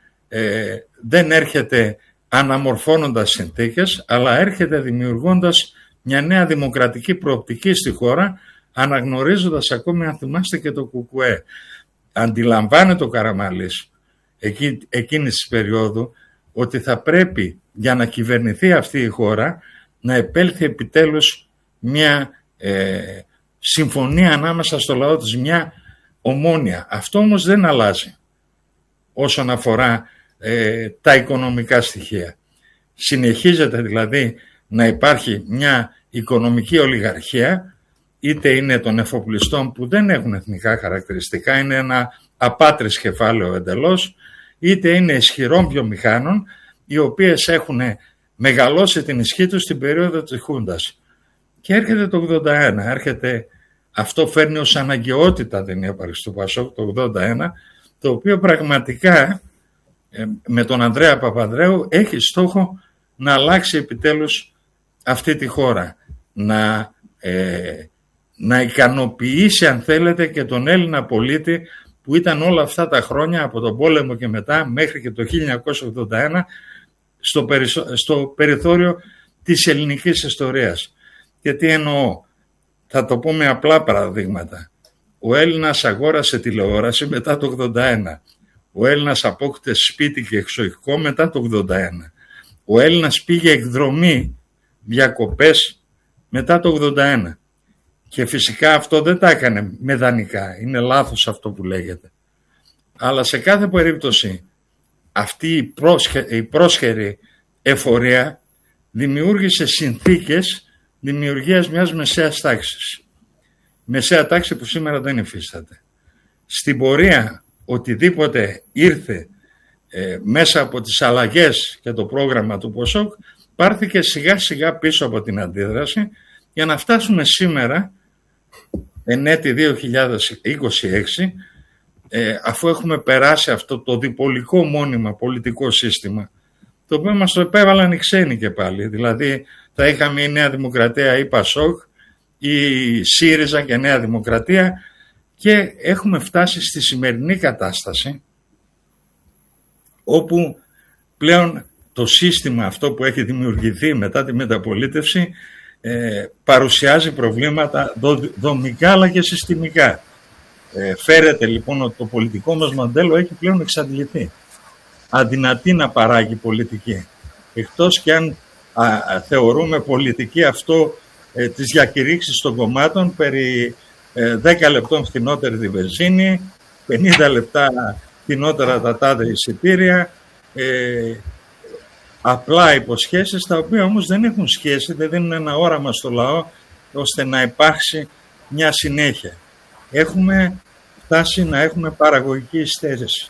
ε, δεν έρχεται αναμορφώνοντας συνθήκες, αλλά έρχεται δημιουργώντας μια νέα δημοκρατική προοπτική στη χώρα, αναγνωρίζοντας ακόμη, αν θυμάστε, και το Κουκουέ. Αντιλαμβάνεται ο Καραμαλής εκεί, εκείνης της περίοδου ότι θα πρέπει για να κυβερνηθεί αυτή η χώρα να επέλθει επιτέλους μια ε, συμφωνία ανάμεσα στο λαό της, μια ομόνοια. Αυτό όμως δεν αλλάζει όσον αφορά ε, τα οικονομικά στοιχεία. Συνεχίζεται δηλαδή να υπάρχει μια οικονομική ολιγαρχία, είτε είναι των εφοπλιστών που δεν έχουν εθνικά χαρακτηριστικά, είναι ένα απάτρις κεφάλαιο εντελώς, είτε είναι ισχυρών βιομηχάνων, οι οποίες έχουν μεγαλώσει την ισχύ τους στην περίοδο της Χούντας. Και έρχεται το ογδόντα ένα, έρχεται, αυτό φέρνει ως αναγκαιότητα την ύπαρξη του Πασόκ το ογδόντα ένα, το οποίο πραγματικά με τον Ανδρέα Παπανδρέου έχει στόχο να αλλάξει επιτέλους αυτή τη χώρα, να, ε, να ικανοποιήσει, αν θέλετε, και τον Έλληνα πολίτη που ήταν όλα αυτά τα χρόνια από τον πόλεμο και μετά μέχρι και το χίλια εννιακόσια ογδόντα ένα στο, περισο... στο περιθώριο της ελληνικής ιστορίας. Και τι εννοώ? Θα το πω με απλά παραδείγματα. Ο Έλληνας αγόρασε τηλεόραση μετά το ογδόντα ένα. Ο Έλληνας απόκτησε σπίτι και εξοχικό μετά το ογδόντα ένα. Ο Έλληνας πήγε εκδρομή, διακοπές μετά το ογδόντα ένα. Και φυσικά αυτό δεν τα έκανε με δανεικά. Είναι λάθος αυτό που λέγεται. Αλλά σε κάθε περίπτωση αυτή η, πρόσχε, η πρόσχερη εφορία δημιούργησε συνθήκες δημιουργίας μιας μεσαίας τάξης. Μεσαία τάξη που σήμερα δεν υφίσταται. Στην πορεία οτιδήποτε ήρθε ε, μέσα από τις αλλαγές και το πρόγραμμα του Πασόκ πάρθηκε σιγά σιγά πίσω από την αντίδραση για να φτάσουμε σήμερα εν έτη δύο χιλιάδες είκοσι έξι ε, αφού έχουμε περάσει αυτό το διπολικό μόνιμα πολιτικό σύστημα, το οποίο μας το επέβαλαν οι ξένοι και πάλι. Δηλαδή θα είχαμε η Νέα Δημοκρατία ή Πασόκ ή ΣΥΡΙΖΑ και Νέα Δημοκρατία, και έχουμε φτάσει στη σημερινή κατάσταση όπου πλέον το σύστημα αυτό που έχει δημιουργηθεί μετά τη μεταπολίτευση ε, παρουσιάζει προβλήματα δομικά αλλά και συστημικά. Ε, φέρεται λοιπόν ότι το πολιτικό μας μοντέλο έχει πλέον εξαντληθεί. Αδυνατεί να παράγει πολιτική. Εκτός και αν α, α, θεωρούμε πολιτική αυτό ε, τις διακηρύξεις των κομμάτων περί ε, δέκα λεπτών φθηνότερη τη βενζίνη, πενήντα λεπτά φθηνότερα τα τάδε εισιτήρια, ε, απλά υποσχέσεις, τα οποία όμως δεν έχουν σχέση, δεν δίνουν ένα όραμα στο λαό ώστε να υπάρξει μια συνέχεια. Έχουμε φτάσει να έχουμε παραγωγική υστέρηση.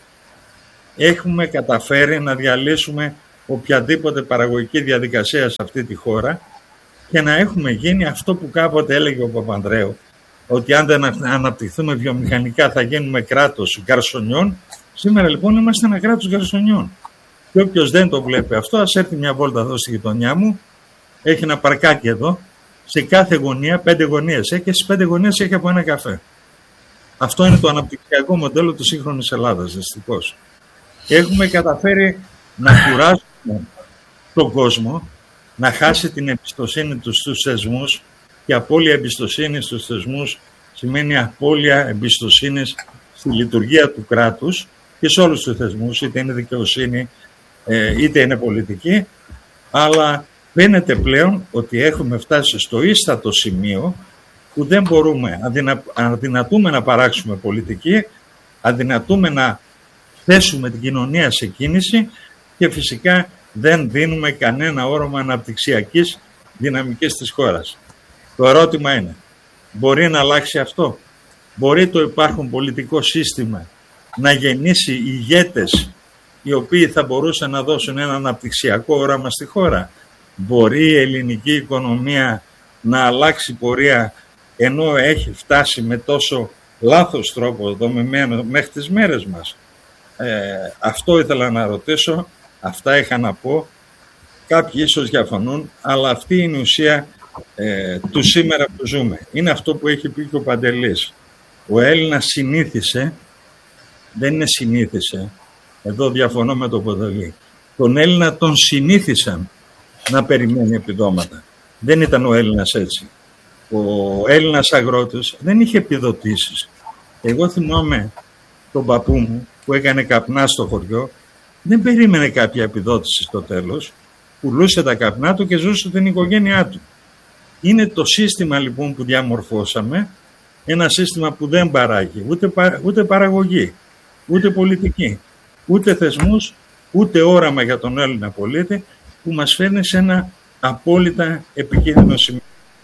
Έχουμε καταφέρει να διαλύσουμε οποιαδήποτε παραγωγική διαδικασία σε αυτή τη χώρα και να έχουμε γίνει αυτό που κάποτε έλεγε ο Παπανδρέου, ότι αν δεν αναπτυχθούμε βιομηχανικά θα γίνουμε κράτος γκαρσονιών. Σήμερα λοιπόν είμαστε ένα κράτος γκαρσονιών. Και όποιος δεν το βλέπει αυτό, ας έρθει μια βόλτα εδώ στη γειτονιά μου. Έχει ένα παρκάκι εδώ. Σε κάθε γωνία, πέντε γωνίες έχει και στις πέντε γωνίες έχει από ένα καφέ. Αυτό είναι το αναπτυξιακό μοντέλο του σύγχρονης Ελλάδας, δυστυχώς. Έχουμε καταφέρει να κουράσουμε τον κόσμο να χάσει την εμπιστοσύνη του στους θεσμούς, και απώλεια εμπιστοσύνη στους θεσμούς σημαίνει απώλεια εμπιστοσύνης στη λειτουργία του κράτους και σε όλους τους θεσμούς, είτε είναι δικαιοσύνη είτε είναι πολιτική, αλλά φαίνεται πλέον ότι έχουμε φτάσει στο ίστατο σημείο που δεν μπορούμε, αδυνα, αδυνατούμε να παράξουμε πολιτική, αδυνατούμε να θέσουμε την κοινωνία σε κίνηση και φυσικά δεν δίνουμε κανένα όρομα αναπτυξιακής δυναμικής της χώρας. Το ερώτημα είναι, μπορεί να αλλάξει αυτό? Μπορεί το υπάρχον πολιτικό σύστημα να γεννήσει ηγέτες οι οποίοι θα μπορούσαν να δώσουν ένα αναπτυξιακό όραμα στη χώρα? Μπορεί η ελληνική οικονομία να αλλάξει πορεία ενώ έχει φτάσει με τόσο λάθος τρόπο δομημένο μέχρι τις μέρες μας? Ε, αυτό ήθελα να ρωτήσω, αυτά είχα να πω. Κάποιοι ίσως διαφωνούν, αλλά αυτή είναι η ουσία ε, του σήμερα που ζούμε. Είναι αυτό που έχει πει και ο Παντελής. Ο Έλληνας συνήθισε, δεν είναι συνήθισε, εδώ διαφωνώ με τον Παντελή, τον Έλληνα τον συνήθισαν να περιμένει επιδόματα. Δεν ήταν ο Έλληνας έτσι. Ο Έλληνας αγρότης δεν είχε επιδοτήσεις. Εγώ θυμάμαι τον παππού μου που έκανε καπνά στο χωριό, δεν περίμενε κάποια επιδότηση στο τέλος, πουλούσε τα καπνά του και ζούσε την οικογένειά του. Είναι το σύστημα λοιπόν που διαμορφώσαμε, ένα σύστημα που δεν παράγει ούτε, ούτε παραγωγή, ούτε πολιτική, ούτε θεσμούς, ούτε όραμα για τον Έλληνα πολίτη, που μας φέρνει σε ένα απόλυτα επικίνδυνο σημείο.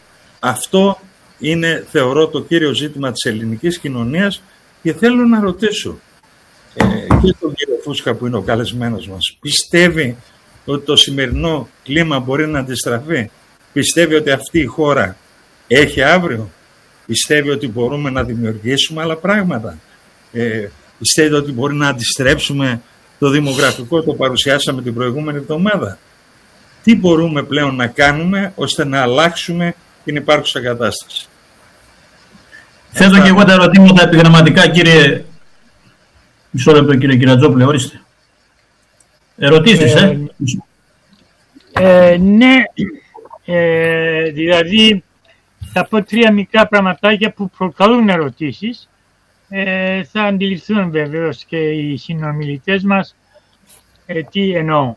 Αυτό είναι, θεωρώ, το κύριο ζήτημα της ελληνικής κοινωνίας και θέλω να ρωτήσω ε, και τον κύριο Φούσκα που είναι ο καλεσμένος μας. Πιστεύει ότι το σημερινό κλίμα μπορεί να αντιστραφεί? Πιστεύει ότι αυτή η χώρα έχει αύριο? Πιστεύει ότι μπορούμε να δημιουργήσουμε άλλα πράγματα? Ε, πιστεύει ότι μπορεί να αντιστρέψουμε το δημογραφικό, το παρουσιάσαμε την προηγούμενη εβδομάδα? Τι μπορούμε πλέον να κάνουμε ώστε να αλλάξουμε την υπάρχουσα κατάσταση? Θέτω Αυτά... και εγώ τα ερωτήματα επιγραμματικά, κύριε. Μισό λεπτό, κύριε Κυρατζόπουλε, ορίστε. Ερωτήσεις, ε. ε, ε ναι, ε, δηλαδή θα πω τρία μικρά πραγματάκια που προκαλούν ερωτήσεις. Ε, θα αντιληφθούν βεβαίως και οι συνομιλητές μας ε, τι εννοώ.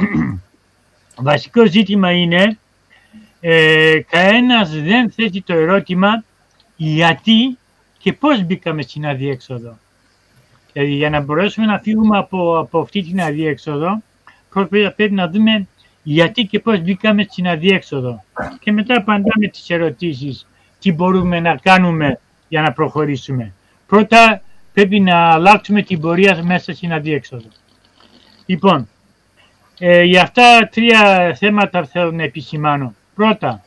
Βασικό ζήτημα είναι ε, κανένας δεν θέτει το ερώτημα γιατί και πώς μπήκαμε στην αδιέξοδο. Δηλαδή για να μπορέσουμε να φύγουμε από, από αυτή την αδιέξοδο πρέπει να δούμε γιατί και πώς μπήκαμε στην αδιέξοδο. Και μετά απαντάμε τις ερωτήσεις τι μπορούμε να κάνουμε για να προχωρήσουμε. Πρώτα πρέπει να αλλάξουμε την πορεία μέσα στην αδιέξοδο. Λοιπόν, ε, για αυτά τρία θέματα θέλω να επισημάνω. Πρώτα,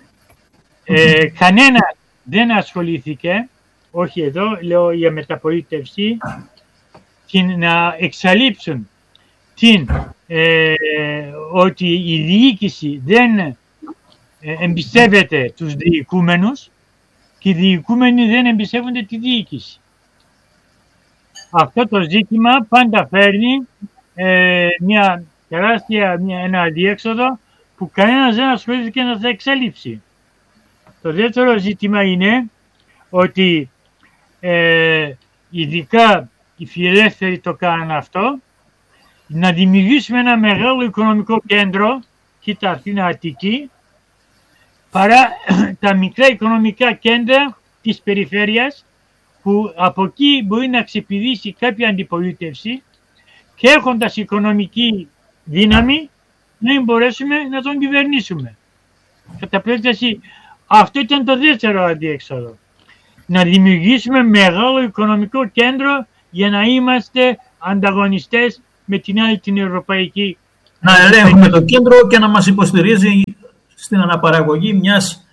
ε, κανένα δεν ασχολήθηκε, όχι εδώ, λέω για μεταπολίτευση, την, να εξαλείψουν την, ε, ότι η διοίκηση δεν ε, εμπιστεύεται τους διοικούμενους και οι διοικούμενοι δεν εμπιστεύονται τη διοίκηση. Αυτό το ζήτημα πάντα φέρνει ε, μια τεράστια, μια, ένα αδιέξοδο που κανένας δεν ασχολήθηκε να θα εξαλείψει. Το δεύτερο ζήτημα είναι ότι ε, ειδικά οι φιλελεύθεροι το κάνουν αυτό, να δημιουργήσουμε ένα μεγάλο οικονομικό κέντρο, κοίτα Αθήνα Αττική, παρά τα μικρά οικονομικά κέντρα της περιφέρειας, που από εκεί μπορεί να ξεπηδήσει κάποια αντιπολίτευση και έχοντας οικονομική δύναμη να μπορέσουμε να τον κυβερνήσουμε. Κατά περίπτωση, αυτό ήταν το δεύτερο αντίέξοδο. να δημιουργήσουμε μεγάλο οικονομικό κέντρο για να είμαστε ανταγωνιστές με την άλλη την ευρωπαϊκή. Να ελέγχουμε το κέντρο και να μας υποστηρίζει στην αναπαραγωγή μιας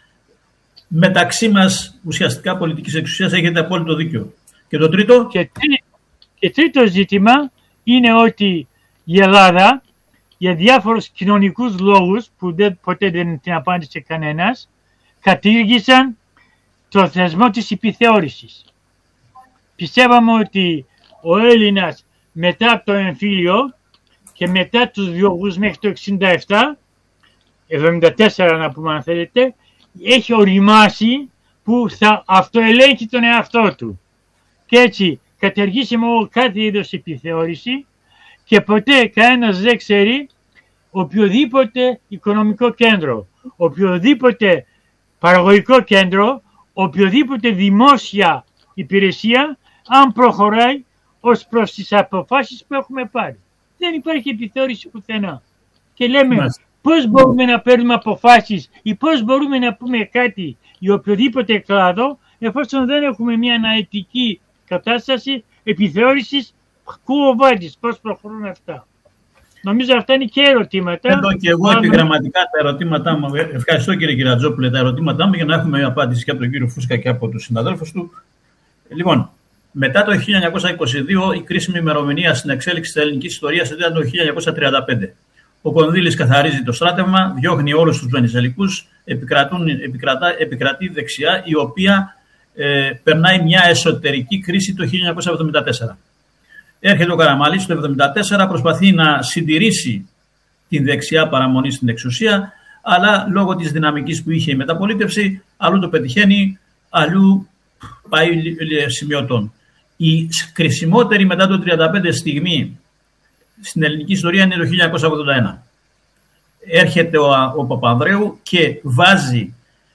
μεταξύ μας ουσιαστικά πολιτικής εξουσίας. Έχετε απόλυτο δίκιο. Και το τρίτο. Και, τρί, και τρίτο ζήτημα είναι ότι η Ελλάδα για διάφορους κοινωνικούς λόγους που δεν, ποτέ δεν την απάντησε κανένας, κατήργησαν το θεσμό της επιθεώρησης. Πιστεύαμε ότι ο Έλληνας μετά το εμφύλιο και μετά τους διώγους μέχρι το εξήντα επτά, εβδομήντα τέσσερα να πούμε αν θέλετε, έχει οριμάσει που θα αυτοελέγχει τον εαυτό του. Και έτσι καταργήσαμε κάθε είδος επιθεώρηση και ποτέ κανένας δεν ξέρει οποιοδήποτε οικονομικό κέντρο, οποιοδήποτε παραγωγικό κέντρο, οποιοδήποτε δημόσια υπηρεσία, αν προχωράει ως προς τις αποφάσεις που έχουμε πάρει. Δεν υπάρχει επιθεώρηση πουθενά. Και λέμε Μάλιστα. πώς μπορούμε να παίρνουμε αποφάσεις ή πώς μπορούμε να πούμε κάτι για οποιοδήποτε κλάδο, εφόσον δεν έχουμε μια αναλυτική κατάσταση επιθεώρησης κουβάντης, πώς προχωρούν αυτά. Νομίζω αυτά είναι και ερωτήματα. Εδώ και εγώ επιγραμματικά τα ερωτήματά μου. Ευχαριστώ κύριε Κυρατζόπουλε τα ερωτήματά μου για να έχουμε απάντηση και από τον κύριο Φούσκα και από τους συναδέλφους του. Λοιπόν, μετά το χίλια εννιακόσια είκοσι δύο η κρίσιμη ημερομηνία στην εξέλιξη της ελληνικής ιστορίας ήταν το χίλια εννιακόσια τριάντα πέντε. Ο Κονδύλης καθαρίζει το στράτευμα, διώχνει όλους τους Βενιζελικούς, επικρατεί δεξιά, η οποία ε, περνάει μια εσωτερική κρίση το χίλια εννιακόσια εβδομήντα τέσσερα. Έρχεται ο Καραμαλής το χίλια εννιακόσια εβδομήντα τέσσερα, προσπαθεί να συντηρήσει την δεξιά παραμονή στην εξουσία, αλλά λόγω της δυναμικής που είχε η μεταπολίτευση, αλλού το πετυχαίνει, αλλού πάει σημειωτών. Η κρισιμότερη μετά το χίλια εννιακόσια τριάντα πέντε στιγμή στην ελληνική ιστορία είναι το χίλια εννιακόσια ογδόντα ένα. Έρχεται ο, ο Παπανδρέου και βάζει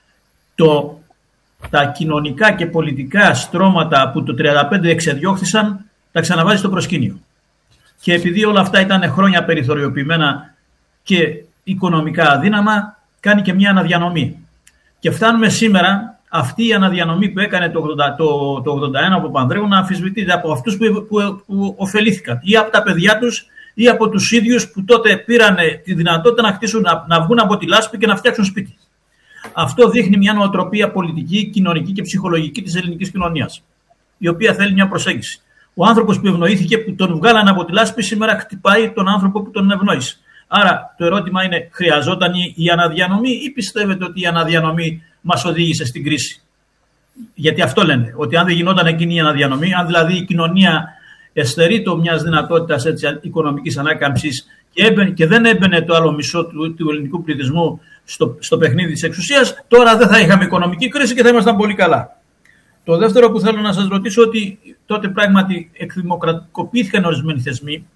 το, τα κοινωνικά και πολιτικά στρώματα που το χίλια εννιακόσια τριάντα πέντε εξεδιώχθησαν, τα ξαναβάζει στο προσκήνιο. Και επειδή όλα αυτά ήταν χρόνια περιθωριοποιημένα και οικονομικά αδύναμα, κάνει και μια αναδιανομή. Και φτάνουμε σήμερα αυτή η αναδιανομή που έκανε το ογδόντα, το, το ογδόντα ένα από Παπανδρέου να αμφισβητείται από αυτούς που, που, που ωφελήθηκαν ή από τα παιδιά τους ή από τους ίδιους που τότε πήραν τη δυνατότητα να, χτίσουν, να, να βγουν από τη λάσπη και να φτιάξουν σπίτι. Αυτό δείχνει μια νοοτροπία πολιτική, κοινωνική και ψυχολογική της ελληνικής κοινωνίας, η οποία θέλει μια προσέγγιση. Ο άνθρωπος που ευνοήθηκε, που τον βγάλανε από τη λάσπη, σήμερα χτυπάει τον άνθρωπο που τον ευνόησε. Άρα το ερώτημα είναι, χρειαζόταν η αναδιανομή ή πιστεύετε ότι η αναδιανομή μας οδήγησε στην κρίση? Γιατί αυτό λένε, ότι αν δεν γινόταν εκείνη η αναδιανομή, αν δηλαδή η κοινωνία εστερείτο μιας δυνατότητας οικονομικής ανάκαμψης και, έμπαινε, και δεν έμπαινε το άλλο μισό του, του ελληνικού πληθυσμού στο, στο παιχνίδι της εξουσίας, τώρα δεν θα είχαμε οικονομική κρίση και θα ήμασταν πολύ καλά. Το δεύτερο που θέλω να σας ρωτήσω, ότι τότε πράγματι εκδημοκρατικοποιήθηκαν ορισμένοι θεσμοί,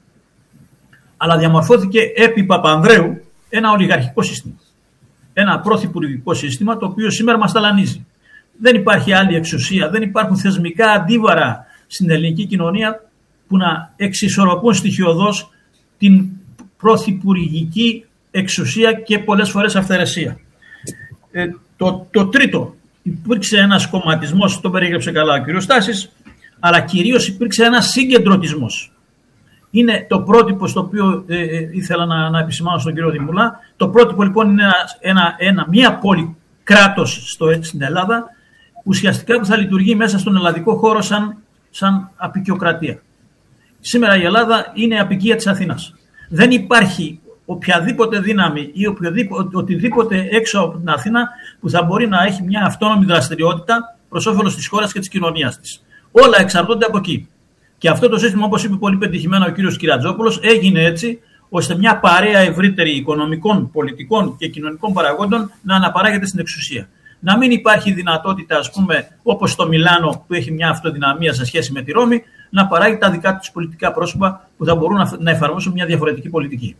αλλά διαμορφώθηκε επί Παπανδρέου ένα ολιγαρχικό σύστημα. Ένα πρωθυπουργικό σύστημα το οποίο σήμερα μας ταλανίζει. Δεν υπάρχει άλλη εξουσία, δεν υπάρχουν θεσμικά αντίβαρα στην ελληνική κοινωνία που να εξισορροπούν στοιχειωδώς την πρωθυπουργική εξουσία και πολλές φορές αυθαιρεσία. Ε, το, το τρίτο, υπήρξε ένας κομματισμός, το περίγραψε καλά ο κ. Στάσης, αλλά κυρίως υπήρξε ένας συγκεντρωτισμός. Είναι το πρότυπο στο οποίο ε, ε, ήθελα να, να επισημάνω στον κύριο Δημουλά. Το πρότυπο λοιπόν είναι ένα, ένα, ένα, μία πόλη κράτος στο, στην Ελλάδα, ουσιαστικά που θα λειτουργεί μέσα στον ελλαδικό χώρο σαν, σαν αποικιοκρατία. Σήμερα η Ελλάδα είναι αποικία της Αθήνας. Δεν υπάρχει οποιαδήποτε δύναμη ή οποιοδήποτε, οτιδήποτε έξω από την Αθήνα που θα μπορεί να έχει μια αυτόνομη δραστηριότητα προς όφελος της χώρας και της κοινωνίας της. Όλα εξαρτώνται από εκεί. Και αυτό το σύστημα, όπως είπε πολύ πετυχημένα ο κύριος Κυρατζόπουλος, έγινε έτσι ώστε μια παρέα ευρύτερη οικονομικών, πολιτικών και κοινωνικών παραγόντων να αναπαράγεται στην εξουσία. Να μην υπάρχει δυνατότητα, ας πούμε, όπως στο Μιλάνο που έχει μια αυτοδυναμία σε σχέση με τη Ρώμη, να παράγει τα δικά τους πολιτικά πρόσωπα που θα μπορούν να εφαρμόσουν μια διαφορετική πολιτική.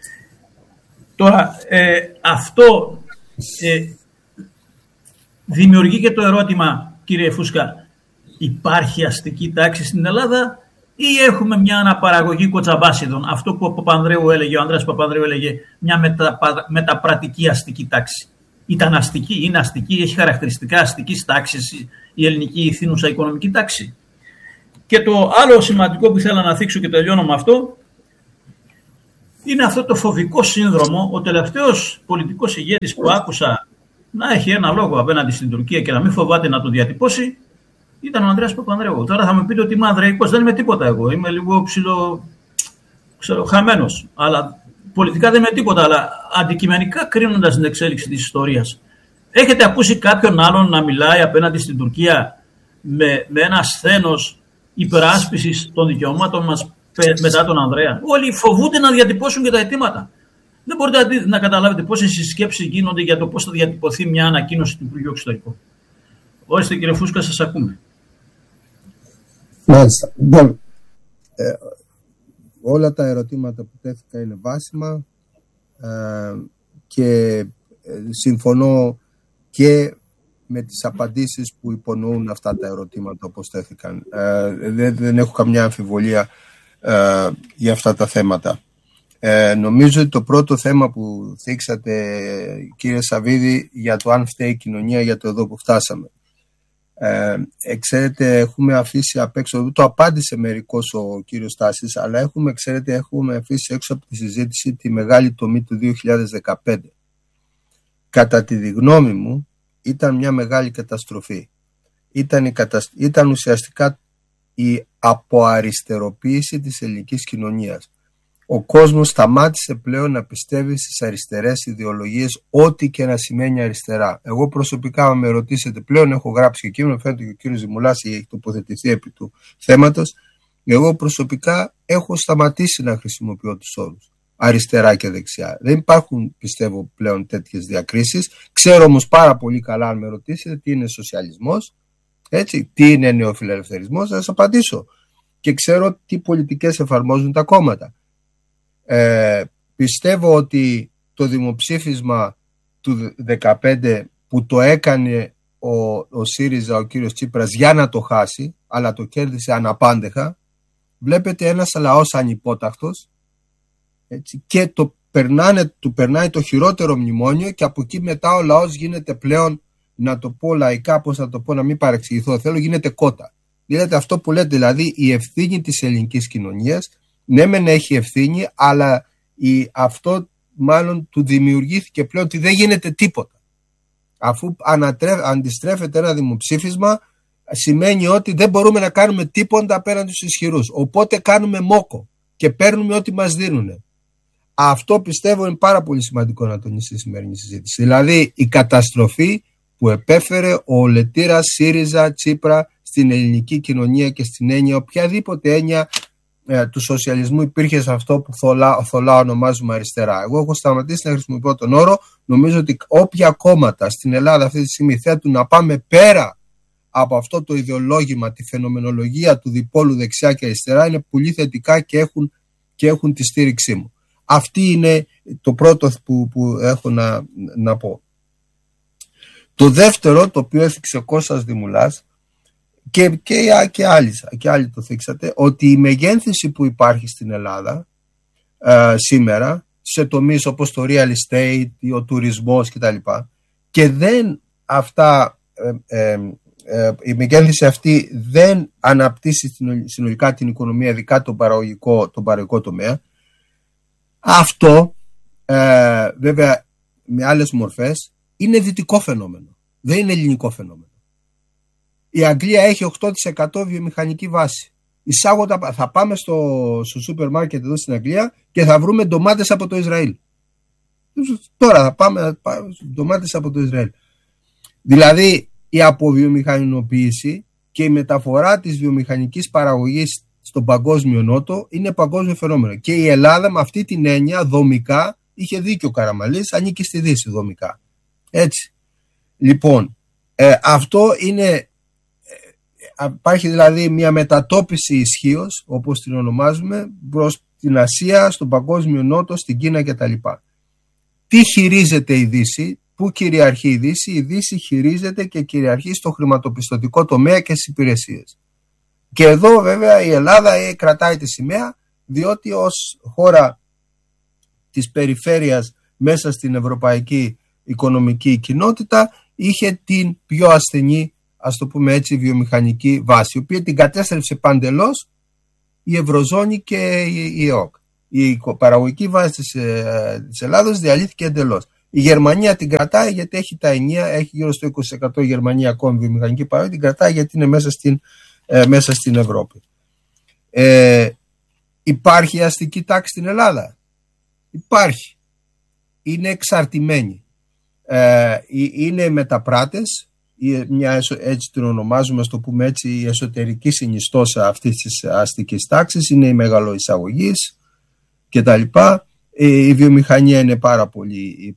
Τώρα, ε, αυτό ε, δημιουργεί και το ερώτημα, κύριε Φούσκα, υπάρχει αστική τάξη στην Ελλάδα ή έχουμε μια αναπαραγωγή κοτσαμπάσιδων, αυτό που ο Παπανδρέου έλεγε, ο Ανδρέας Παπανδρέου έλεγε, μια μετα, μεταπρατική αστική τάξη? Ήταν αστική, είναι αστική, έχει χαρακτηριστικά αστικής τάξης η ελληνική ηθήνουσα οικονομική τάξη. Και το άλλο σημαντικό που ήθελα να θίξω και τελειώνω με αυτό, είναι αυτό το φοβικό σύνδρομο. Ο τελευταίος πολιτικός ηγέτης που άκουσα να έχει ένα λόγο απέναντι στην Τουρκία και να μην φοβάται να το διατυπώσει, ήταν ο Ανδρέας Παπανδρέου. Τώρα θα με πείτε ότι είμαι ανδρεϊκός, δεν είμαι τίποτα εγώ. Είμαι λίγο ψηλο, ξέρω, χαμένος. Αλλά πολιτικά δεν είμαι τίποτα. Αλλά αντικειμενικά κρίνοντας την εξέλιξη της ιστορίας, έχετε ακούσει κάποιον άλλον να μιλάει απέναντι στην Τουρκία με, με ένα σθένος υπεράσπισης των δικαιωμάτων μας μετά τον Ανδρέα? Όλοι φοβούνται να διατυπώσουν και τα αιτήματα. Δεν μπορείτε να καταλάβετε πόσες συσκέψεις γίνονται για το πώς θα διατυπωθεί μια ανακοίνωση του Υπουργείου Εξωτερικών. Ορίστε κύριε Φούσκα, σας ακούμε. Μάλιστα. Λοιπόν, ε, όλα τα ερωτήματα που τέθηκα είναι βάσιμα ε, και ε, συμφωνώ και με τις απαντήσεις που υπονοούν αυτά τα ερωτήματα όπως τέθηκαν. Ε, δεν, δεν έχω καμιά αμφιβολία ε, για αυτά τα θέματα. Ε, νομίζω ότι το πρώτο θέμα που θίξατε, κύριε Σαββίδη, για το αν φταίει η κοινωνία για το εδώ που φτάσαμε. Ε, ξέρετε, έχουμε αφήσει απ' έξω, το απάντησε μερικώς ο κύριος Στάσης, αλλά έχουμε, ξέρετε, έχουμε αφήσει έξω από τη συζήτηση τη μεγάλη τομή του δύο χιλιάδες δεκαπέντε. Κατά τη γνώμη μου, ήταν μια μεγάλη καταστροφή. Ήταν, η κατασ... ήταν ουσιαστικά η αποαριστεροποίηση της ελληνικής κοινωνίας. Ο κόσμος σταμάτησε πλέον να πιστεύει στις αριστερές ιδεολογίες, ό,τι και να σημαίνει αριστερά. Εγώ προσωπικά, αν με ρωτήσετε, πλέον έχω γράψει και κείμενο, φαίνεται και ο κύριος Ζημουλάς έχει τοποθετηθεί επί του θέματος. Εγώ προσωπικά έχω σταματήσει να χρησιμοποιώ τους όρους αριστερά και δεξιά. Δεν υπάρχουν, πιστεύω, πλέον τέτοιες διακρίσεις. Ξέρω όμως πάρα πολύ καλά, αν με ρωτήσετε, τι είναι σοσιαλισμός, έτσι, τι είναι νεοφιλελευθερισμός, θα σας απαντήσω. Και ξέρω τι πολιτικές εφαρμόζουν τα κόμματα. Ε, πιστεύω ότι το δημοψήφισμα του δεκαπέντε που το έκανε ο, ο ΣΥΡΙΖΑ, ο κύριος Τσίπρας, για να το χάσει, αλλά το κέρδισε αναπάντεχα, βλέπετε ένας λαός ανυπόταχτος, έτσι, και το περνάνε, του περνάει το χειρότερο μνημόνιο και από εκεί μετά ο λαός γίνεται πλέον, να το πω λαϊκά, πώς θα το πω, να μην παρεξηγηθώ, θέλω, γίνεται κότα. Δηλαδή αυτό που λέτε, δηλαδή η ευθύνη της ελληνικής κοινωνίας, ναι μεν έχει ευθύνη, αλλά η, αυτό μάλλον του δημιουργήθηκε πλέον ότι δεν γίνεται τίποτα. Αφού ανατρέφ, αντιστρέφεται ένα δημοψήφισμα, σημαίνει ότι δεν μπορούμε να κάνουμε τίποτα απέναντι στους ισχυρούς. Οπότε κάνουμε μόκο και παίρνουμε ό,τι μας δίνουν. Αυτό πιστεύω είναι πάρα πολύ σημαντικό να τονίσει στη σημερινή συζήτηση. Δηλαδή η καταστροφή που επέφερε ο Λετήρας ΣΥΡΙΖΑ Τσίπρα στην ελληνική κοινωνία και στην έννοια, οποιαδήποτε έννοια ε, του σοσιαλισμού υπήρχε σε αυτό που θολά, θολά ονομάζουμε αριστερά. Εγώ έχω σταματήσει να χρησιμοποιώ τον όρο. Νομίζω ότι όποια κόμματα στην Ελλάδα αυτή τη στιγμή θέτουν να πάμε πέρα από αυτό το ιδεολόγημα, τη φαινομενολογία του διπόλου δεξιά και αριστερά, είναι πολύ θετικά και έχουν, και έχουν τη στήριξή μου. Αυτή είναι το πρώτο που, που έχω να, να πω. Το δεύτερο, το οποίο έθιξε ο Κώστας Δημουλάς και, και, και, άλλοι, και άλλοι το θίξατε, ότι η μεγένθηση που υπάρχει στην Ελλάδα ε, σήμερα σε τομείς όπως το real estate, ο τουρισμός κτλ. Και δεν αυτά, ε, ε, ε, η μεγένθηση αυτή δεν αναπτύσσει συνολικά την οικονομία, ειδικά τον παραγωγικό, τον παραγωγικό τομέα. Αυτό ε, βέβαια με άλλες μορφές είναι δυτικό φαινόμενο, δεν είναι ελληνικό φαινόμενο. Η Αγγλία έχει οκτώ τοις εκατό βιομηχανική βάση. Εισάγοντα, θα πάμε στο, στο σούπερ μάρκετ εδώ στην Αγγλία και θα βρούμε ντομάτες από το Ισραήλ. Τώρα θα πάμε, πάμε ντομάτες από το Ισραήλ. Δηλαδή η αποβιομηχανοποίηση και η μεταφορά της βιομηχανικής παραγωγής στον παγκόσμιο νότο είναι παγκόσμιο φαινόμενο. Και η Ελλάδα με αυτή την έννοια δομικά, είχε δίκιο ο Καραμαλής, ανήκει στη Δύση δομικά. Έτσι. Λοιπόν, ε, αυτό είναι, ε, υπάρχει δηλαδή μια μετατόπιση ισχύως, όπως την ονομάζουμε, προς την Ασία, στον παγκόσμιο νότο, στην Κίνα κτλ. Τι χειρίζεται η Δύση, πού κυριαρχεί η Δύση? Η Δύση χειρίζεται και κυριαρχεί στο χρηματοπιστωτικό τομέα και στις υπηρεσίες. Και εδώ βέβαια η Ελλάδα κρατάει τη σημαία, διότι ως χώρα της περιφέρειας μέσα στην Ευρωπαϊκή οικονομική κοινότητα είχε την πιο ασθενή, ας το πούμε έτσι, βιομηχανική βάση, η οποία την κατέστρεψε παντελώς η Ευρωζώνη και η ΕΟΚ. Η παραγωγική βάση της, της Ελλάδος διαλύθηκε εντελώς. Η Γερμανία την κρατάει γιατί έχει τα εννιά, έχει γύρω στο είκοσι τοις εκατό η Γερμανία ακόμη βιομηχανική παραγωγή, την κρατάει γιατί είναι μέσα στην, ε, μέσα στην Ευρώπη. Ε, υπάρχει αστική τάξη στην Ελλάδα. Υπάρχει. Είναι εξαρτημένη. Ε, είναι μεταπράτες, μια, έτσι την ονομάζουμε, στο πούμε έτσι, η εσωτερική συνιστόσα αυτής της αστικής τάξης, είναι η μεγαλοεισαγωγής και τα λοιπά. Η βιομηχανία είναι πάρα πολύ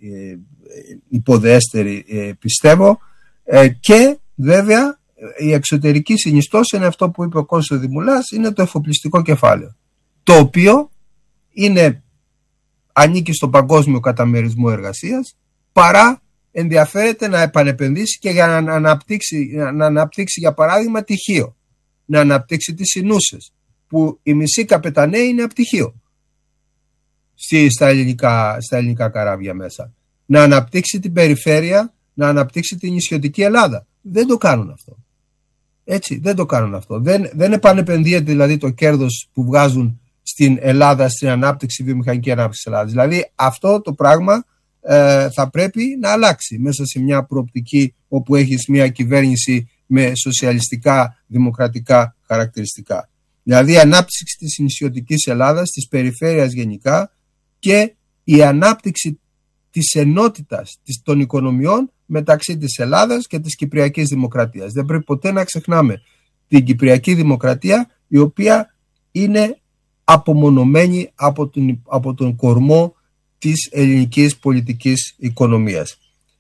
υποδέστερη, πιστεύω, και βέβαια η εξωτερική συνιστόσα είναι αυτό που είπε ο Κώστας Δημουλάς, είναι το εφοπλιστικό κεφάλαιο, το οποίο είναι, ανήκει στον παγκόσμιο καταμερισμό εργασίας, παρά ενδιαφέρεται να επανεπενδύσει και για να αναπτύξει, να αναπτύξει για παράδειγμα τυχείο, να αναπτύξει τις Συνούσες, που οι μισοί καπεταναίοι είναι από τυχείο στα ελληνικά, στα ελληνικά καράβια μέσα, να αναπτύξει την περιφέρεια, να αναπτύξει την νησιωτική Ελλάδα. Δεν το κάνουν αυτό. Έτσι, δεν το κάνουν αυτό. Δεν, δεν επανεπενδύεται δηλαδή το κέρδος που βγάζουν στην Ελλάδα, στην ανάπτυξη, βιομηχανική ανάπτυξη της Ελλάδας. Δηλαδή αυτό το πράγμα ε, θα πρέπει να αλλάξει μέσα σε μια προοπτική όπου έχεις μια κυβέρνηση με σοσιαλιστικά, δημοκρατικά χαρακτηριστικά. Δηλαδή η ανάπτυξη της νησιωτικής Ελλάδας, της περιφέρειας γενικά, και η ανάπτυξη της ενότητας των οικονομιών μεταξύ της Ελλάδας και της Κυπριακής Δημοκρατίας. Δεν πρέπει ποτέ να ξεχνάμε την Κυπριακή Δημοκρατία, η οποία είναι απομονωμένη από τον, από τον κορμό της ελληνικής πολιτικής οικονομίας.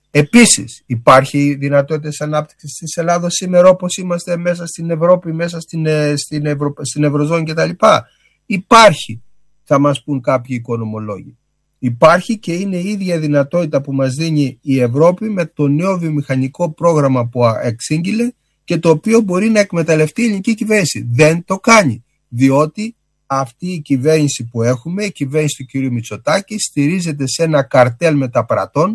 Επίσης υπάρχει δυνατότητες ανάπτυξης της Ελλάδος σήμερα, όπως είμαστε μέσα στην Ευρώπη, μέσα στην, στην, Ευρω, στην Ευρωζώνη κτλ. Υπάρχει, θα μας πούν κάποιοι οικονομολόγοι. Υπάρχει και είναι η ίδια δυνατότητα που μας δίνει η Ευρώπη με το νέο βιομηχανικό πρόγραμμα που εξήγηλε και το οποίο μπορεί να εκμεταλλευτεί η ελληνική κυβέρνηση. Δεν το κάνει, διότι αυτή η κυβέρνηση που έχουμε, η κυβέρνηση του κ. Μητσοτάκη, στηρίζεται σε ένα καρτέλ μεταπρατών,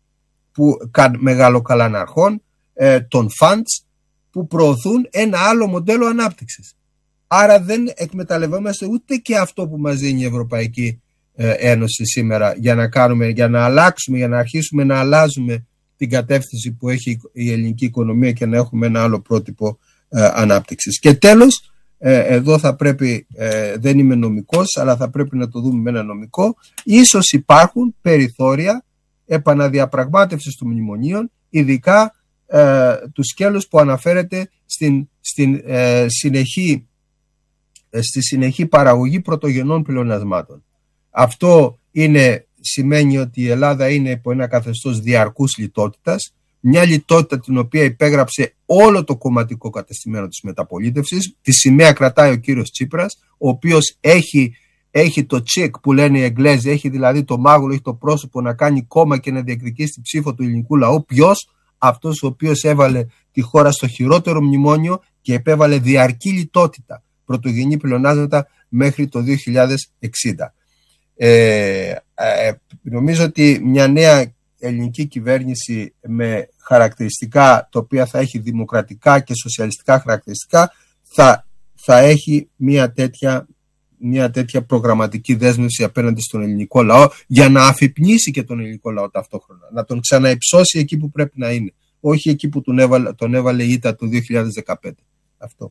που, μεγαλοκαλαναρχών, ε, των funds, που προωθούν ένα άλλο μοντέλο ανάπτυξης. Άρα δεν εκμεταλλευόμαστε ούτε και αυτό που μας δίνει η Ευρωπαϊκή ε, Ένωση σήμερα για να, κάνουμε, για να αλλάξουμε, για να αρχίσουμε να αλλάζουμε την κατεύθυνση που έχει η ελληνική οικονομία και να έχουμε ένα άλλο πρότυπο ε, ανάπτυξης. Και τέλος, ε, εδώ θα πρέπει, ε, δεν είμαι νομικός, αλλά θα πρέπει να το δούμε με ένα νομικό, ίσως υπάρχουν περιθώρια επαναδιαπραγμάτευσης των μνημονίων, ειδικά ε, του σκέλους που αναφέρεται στην, στην, ε, συνεχή, ε, στη συνεχή παραγωγή πρωτογενών πλεονασμάτων. Αυτό είναι, σημαίνει ότι η Ελλάδα είναι υπό ένα καθεστώς διαρκούς λιτότητας, μια λιτότητα την οποία υπέγραψε όλο το κομματικό κατεστημένο της μεταπολίτευσης. Τη σημαία κρατάει ο κύριος Τσίπρας, ο οποίος έχει Έχει το τσικ που λένε οι Εγγλέζοι, έχει δηλαδή το μάγουλο, έχει το πρόσωπο να κάνει κόμμα και να διεκδικήσει την ψήφο του ελληνικού λαού. Ποιος? Αυτός ο οποίος έβαλε τη χώρα στο χειρότερο μνημόνιο και επέβαλε διαρκή λιτότητα, πρωτογενή πλεονάσματα μέχρι το δύο χιλιάδες εξήντα. Ε, ε, νομίζω ότι μια νέα ελληνική κυβέρνηση με χαρακτηριστικά τα οποία θα έχει δημοκρατικά και σοσιαλιστικά χαρακτηριστικά θα, θα έχει μια τέτοια μια τέτοια προγραμματική δέσμευση απέναντι στον ελληνικό λαό, για να αφυπνίσει και τον ελληνικό λαό ταυτόχρονα, να τον ξαναυψώσει εκεί που πρέπει να είναι, όχι εκεί που τον έβαλε, τον έβαλε η ήττα το δύο χιλιάδες δεκαπέντε. Αυτό.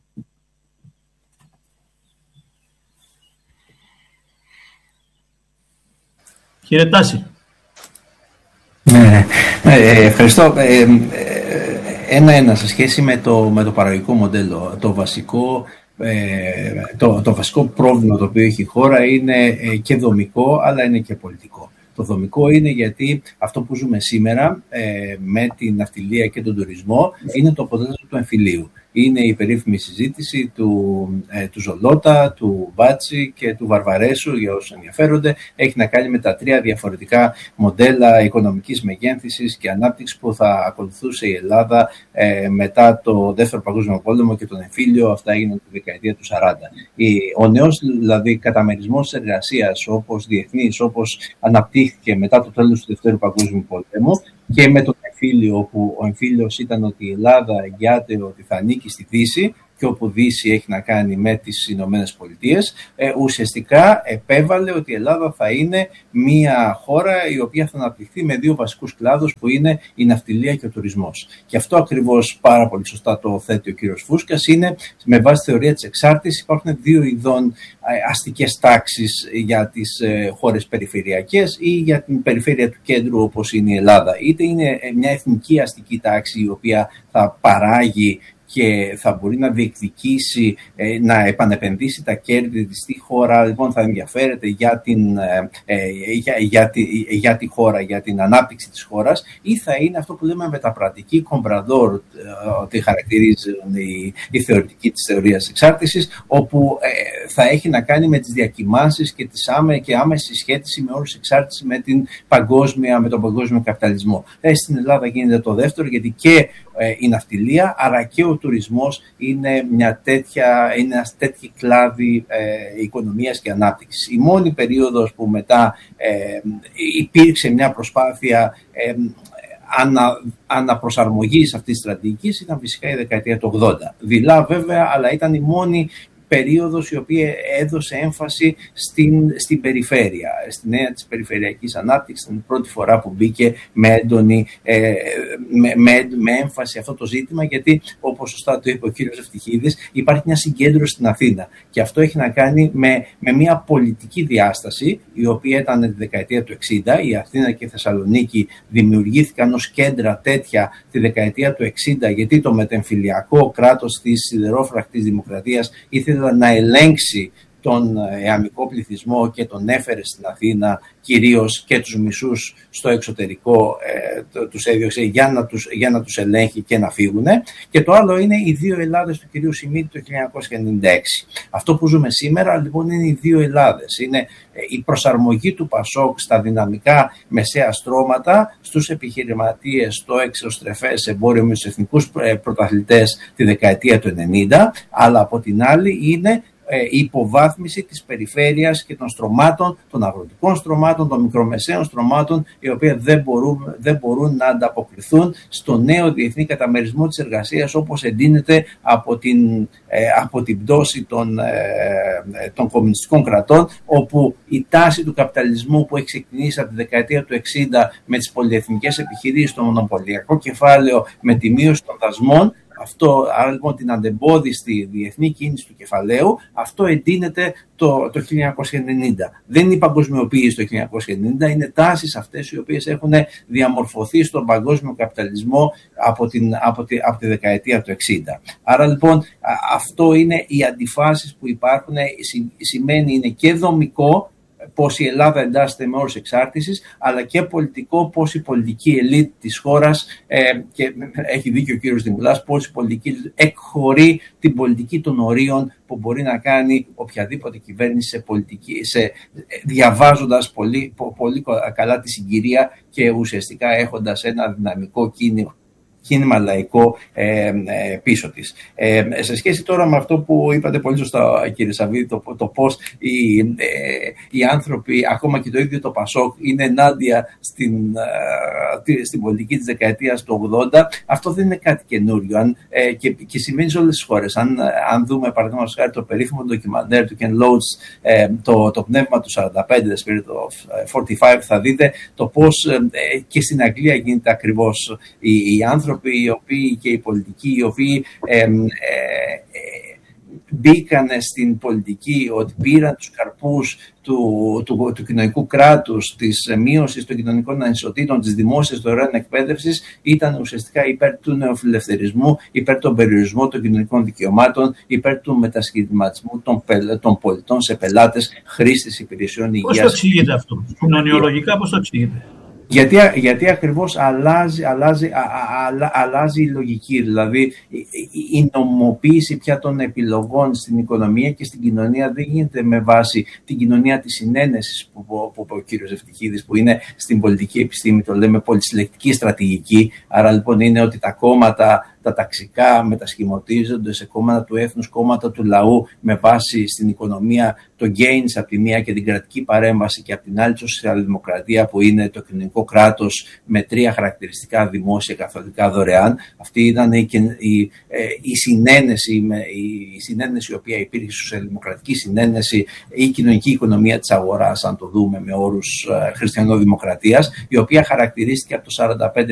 Κύριε Τάση. Ναι, ε, ευχαριστώ. Ένα-ένα σε σχέση με το, με το παραγωγικό μοντέλο. Το βασικό Ε, το, το βασικό πρόβλημα το οποίο έχει η χώρα είναι ε, και δομικό, αλλά είναι και πολιτικό. Το δομικό είναι γιατί αυτό που ζούμε σήμερα ε, με την ναυτιλία και τον τουρισμό είναι το αποτέλεσμα του εμφυλίου. είναι η περίφημη συζήτηση του, ε, του Ζολότα, του Μπάτσι και του Βαρβαρέσου, για όσους ενδιαφέρονται. Έχει να κάνει με τα τρία διαφορετικά μοντέλα οικονομικής μεγένθησης και ανάπτυξης που θα ακολουθούσε η Ελλάδα ε, μετά το Δεύτερο Παγκόσμιο Πόλεμο και τον εμφύλιο. Αυτά έγιναν τη δεκαετία του σαράντα. Ο νέος δηλαδή καταμερισμός της εργασίας, όπως διεθνής, όπως αναπτύχθηκε μετά το τέλος του Δεύτερου Παγκόσμιου Πολέμου και με τον εμφύλιο, όπου ο εμφύλιος ήταν ότι η Ελλάδα εγγυάται ότι θα ανήκει στη Δύση και όπου Δύση έχει να κάνει με τις Ηνωμένες Πολιτείες, ε, ουσιαστικά επέβαλε ότι η Ελλάδα θα είναι μια χώρα η οποία θα αναπτυχθεί με δύο βασικούς κλάδους που είναι η ναυτιλία και ο τουρισμός. Και αυτό ακριβώς πάρα πολύ σωστά το θέτει ο κύριος Φούσκας, είναι με βάση τη θεωρία της εξάρτησης υπάρχουν δύο ειδών αστικές τάξεις για τις ε, χώρες περιφερειακές ή για την περιφέρεια του κέντρου όπως είναι η Ελλάδα. Είτε είναι μια εθνική αστική τάξη η οποία θα παράγει και θα μπορεί να διεκδικήσει, να επανεπενδύσει τα κέρδη της στη χώρα, λοιπόν θα ενδιαφέρεται για, την, για, για, τη, για τη χώρα, για την ανάπτυξη της χώρας, ή θα είναι αυτό που λέμε μεταπρατική κομπραδόρ, ότι χαρακτηρίζουν η, η θεωρητική της θεωρίας εξάρτησης, όπου ε, θα έχει να κάνει με τις διακυμάνσεις και, τις άμε, και άμεση σχέτιση με όρους εξάρτηση με, την παγκόσμια, με τον παγκόσμιο καπιταλισμό. Ε, στην Ελλάδα γίνεται το δεύτερο, γιατί και ε, η ναυτιλία, αλλά και ο τουρισμός είναι μια τέτοια, είναι ένας τέτοιο κλάδι ε, οικονομίας και ανάπτυξης. Η μόνη περίοδος που μετά ε, υπήρξε μια προσπάθεια ε, ανα, αναπροσαρμογής αυτής της στρατηγικής ήταν φυσικά η δεκαετία του ογδόντα. Δειλά βέβαια, αλλά ήταν η μόνη περίοδος η οποία έδωσε έμφαση στην, στην περιφέρεια, στην έννοια της περιφερειακής ανάπτυξης. Ήταν η πρώτη φορά που μπήκε με, έντονη, ε, με, με, με έμφαση αυτό το ζήτημα, γιατί όπως σωστά το είπε ο κύριος Ευτυχίδης, υπάρχει μια συγκέντρωση στην Αθήνα και αυτό έχει να κάνει με, με μια πολιτική διάσταση η οποία ήταν τη δεκαετία του εξήντα. Η Αθήνα και η Θεσσαλονίκη δημιουργήθηκαν ως κέντρα τέτοια τη δεκαετία του εξήντα, γιατί το μετεμφυλιακό κράτος της σιδερόφρακτης δημοκρατίας ήθελε να ελέγξει τον εαμικό πληθυσμό και τον έφερε στην Αθήνα, κυρίως και τους μισούς στο εξωτερικό ε, τους έδιωξε για να τους, για να τους ελέγχει και να φύγουν. Και το άλλο είναι οι δύο Ελλάδες του κυρίου Σιμίτη το χίλια εννιακόσια ενενήντα έξι. Αυτό που ζούμε σήμερα λοιπόν είναι οι δύο Ελλάδες. Είναι ε, η προσαρμογή του Πασόκ στα δυναμικά μεσαία στρώματα, στους επιχειρηματίες, στο εξωστρεφές εμπόριο με τους εθνικούς πρωταθλητές τη δεκαετία του ενενήντα, αλλά από την άλλη είναι η υποβάθμιση της περιφέρειας και των στρωμάτων, των αγροτικών στρωμάτων, των μικρομεσαίων στρωμάτων, οι οποία δεν μπορούν, δεν μπορούν να ανταποκριθούν στο νέο διεθνή καταμερισμό της εργασίας όπως εντείνεται από την, ε, από την πτώση των, ε, των κομμουνιστικών κρατών, όπου η τάση του καπιταλισμού που έχει ξεκινήσει από τη δεκαετία του εξήντα με τις πολυεθνικές επιχειρήσεις, το μονοπωλιακό κεφάλαιο, με τη μείωση των δασμών, αυτό, άρα λοιπόν την αντεμπόδιστη διεθνή κίνηση του κεφαλαίου, αυτό εντείνεται το, το χίλια εννιακόσια ενενήντα. Δεν είναι η παγκοσμιοποίηση το χίλια εννιακόσια ενενήντα, είναι τάσεις αυτές οι οποίες έχουν διαμορφωθεί στον παγκόσμιο καπιταλισμό από, την, από, τη, από τη δεκαετία του εξήντα. Άρα λοιπόν αυτό είναι οι αντιφάσεις που υπάρχουν, σημαίνει είναι και δομικό, πώς η Ελλάδα εντάσσεται με όρους εξάρτησης, αλλά και πολιτικό, πώς η πολιτική ελίτ της χώρας, ε, και έχει δίκιο ο κύριος Δημουλάς, πώς η πολιτική ελίτ εκχωρεί την πολιτική των ορίων που μπορεί να κάνει οποιαδήποτε κυβέρνηση σε πολιτική, σε, διαβάζοντας πολύ, πολύ καλά τη συγκυρία και ουσιαστικά έχοντας ένα δυναμικό κίνημα. κίνημα λαϊκό ε, ε, πίσω της. Ε, σε σχέση τώρα με αυτό που είπατε πολύ σωστά κύριε Σαββίδη, το, το πώς οι, ε, οι άνθρωποι, ακόμα και το ίδιο το Πασόκ, είναι ενάντια στην, ε, στην πολιτική της δεκαετίας του ογδόντα, αυτό δεν είναι κάτι καινούριο αν, ε, και, και συμβαίνει σε όλες τις χώρες. Αν, αν δούμε παραδείγματος χάρη το περίφημο ντοκιμαντέρ του Ken Loach, ε, το, το πνεύμα του σαράντα πέντε, The Spirit of σαράντα πέντε, θα δείτε το πώς ε, και στην Αγγλία γίνεται ακριβώς οι, οι άνθρωποι οι οποίοι και οι πολιτικοί οι οποίοι ε, ε, ε, μπήκανε στην πολιτική, ότι πήραν τους καρπούς του, του, του κοινωνικού κράτους, της μείωσης των κοινωνικών ανισοτήτων, της δημόσιας δωρεάν εκπαίδευσης, ήταν ουσιαστικά υπέρ του νεοφιλελευθερισμού, υπέρ των περιορισμών των κοινωνικών δικαιωμάτων, υπέρ του μετασχηματισμού των, των πολιτών σε πελάτες, χρήστες υπηρεσιών υγείας. Πώς το εξηγείτε αυτό, κοινωνιολογικά πώς το εξηγείτε? Γιατί, γιατί ακριβώς αλλάζει, αλλάζει, α, α, αλλάζει η λογική, δηλαδή η, η νομοποίηση πια των επιλογών στην οικονομία και στην κοινωνία δεν γίνεται με βάση την κοινωνία της συνένεσης που, που, που είπε ο κύριος Ευτυχίδης, που είναι στην πολιτική επιστήμη, το λέμε πολυσυλλεκτική στρατηγική. Άρα λοιπόν είναι ότι τα κόμματα, τα ταξικά μετασχηματίζονται σε κόμματα του έθνους, κόμματα του λαού, με βάση στην οικονομία το gains από τη μία και την κρατική παρέμβαση, και από την άλλη τη σοσιαλδημοκρατία που είναι το κοινωνικό κράτος με τρία χαρακτηριστικά: δημόσια, καθολικά, δωρεάν. Αυτή ήταν η, η, η, συνένεση, η, η συνένεση η οποία υπήρχε, η σοσιαλδημοκρατική συνένεση, η κοινωνική οικονομία της αγοράς, αν το δούμε με όρους χριστιανοδημοκρατίας, η οποία χαρακτηρίστηκε από το χίλια εννιακόσια σαράντα πέντε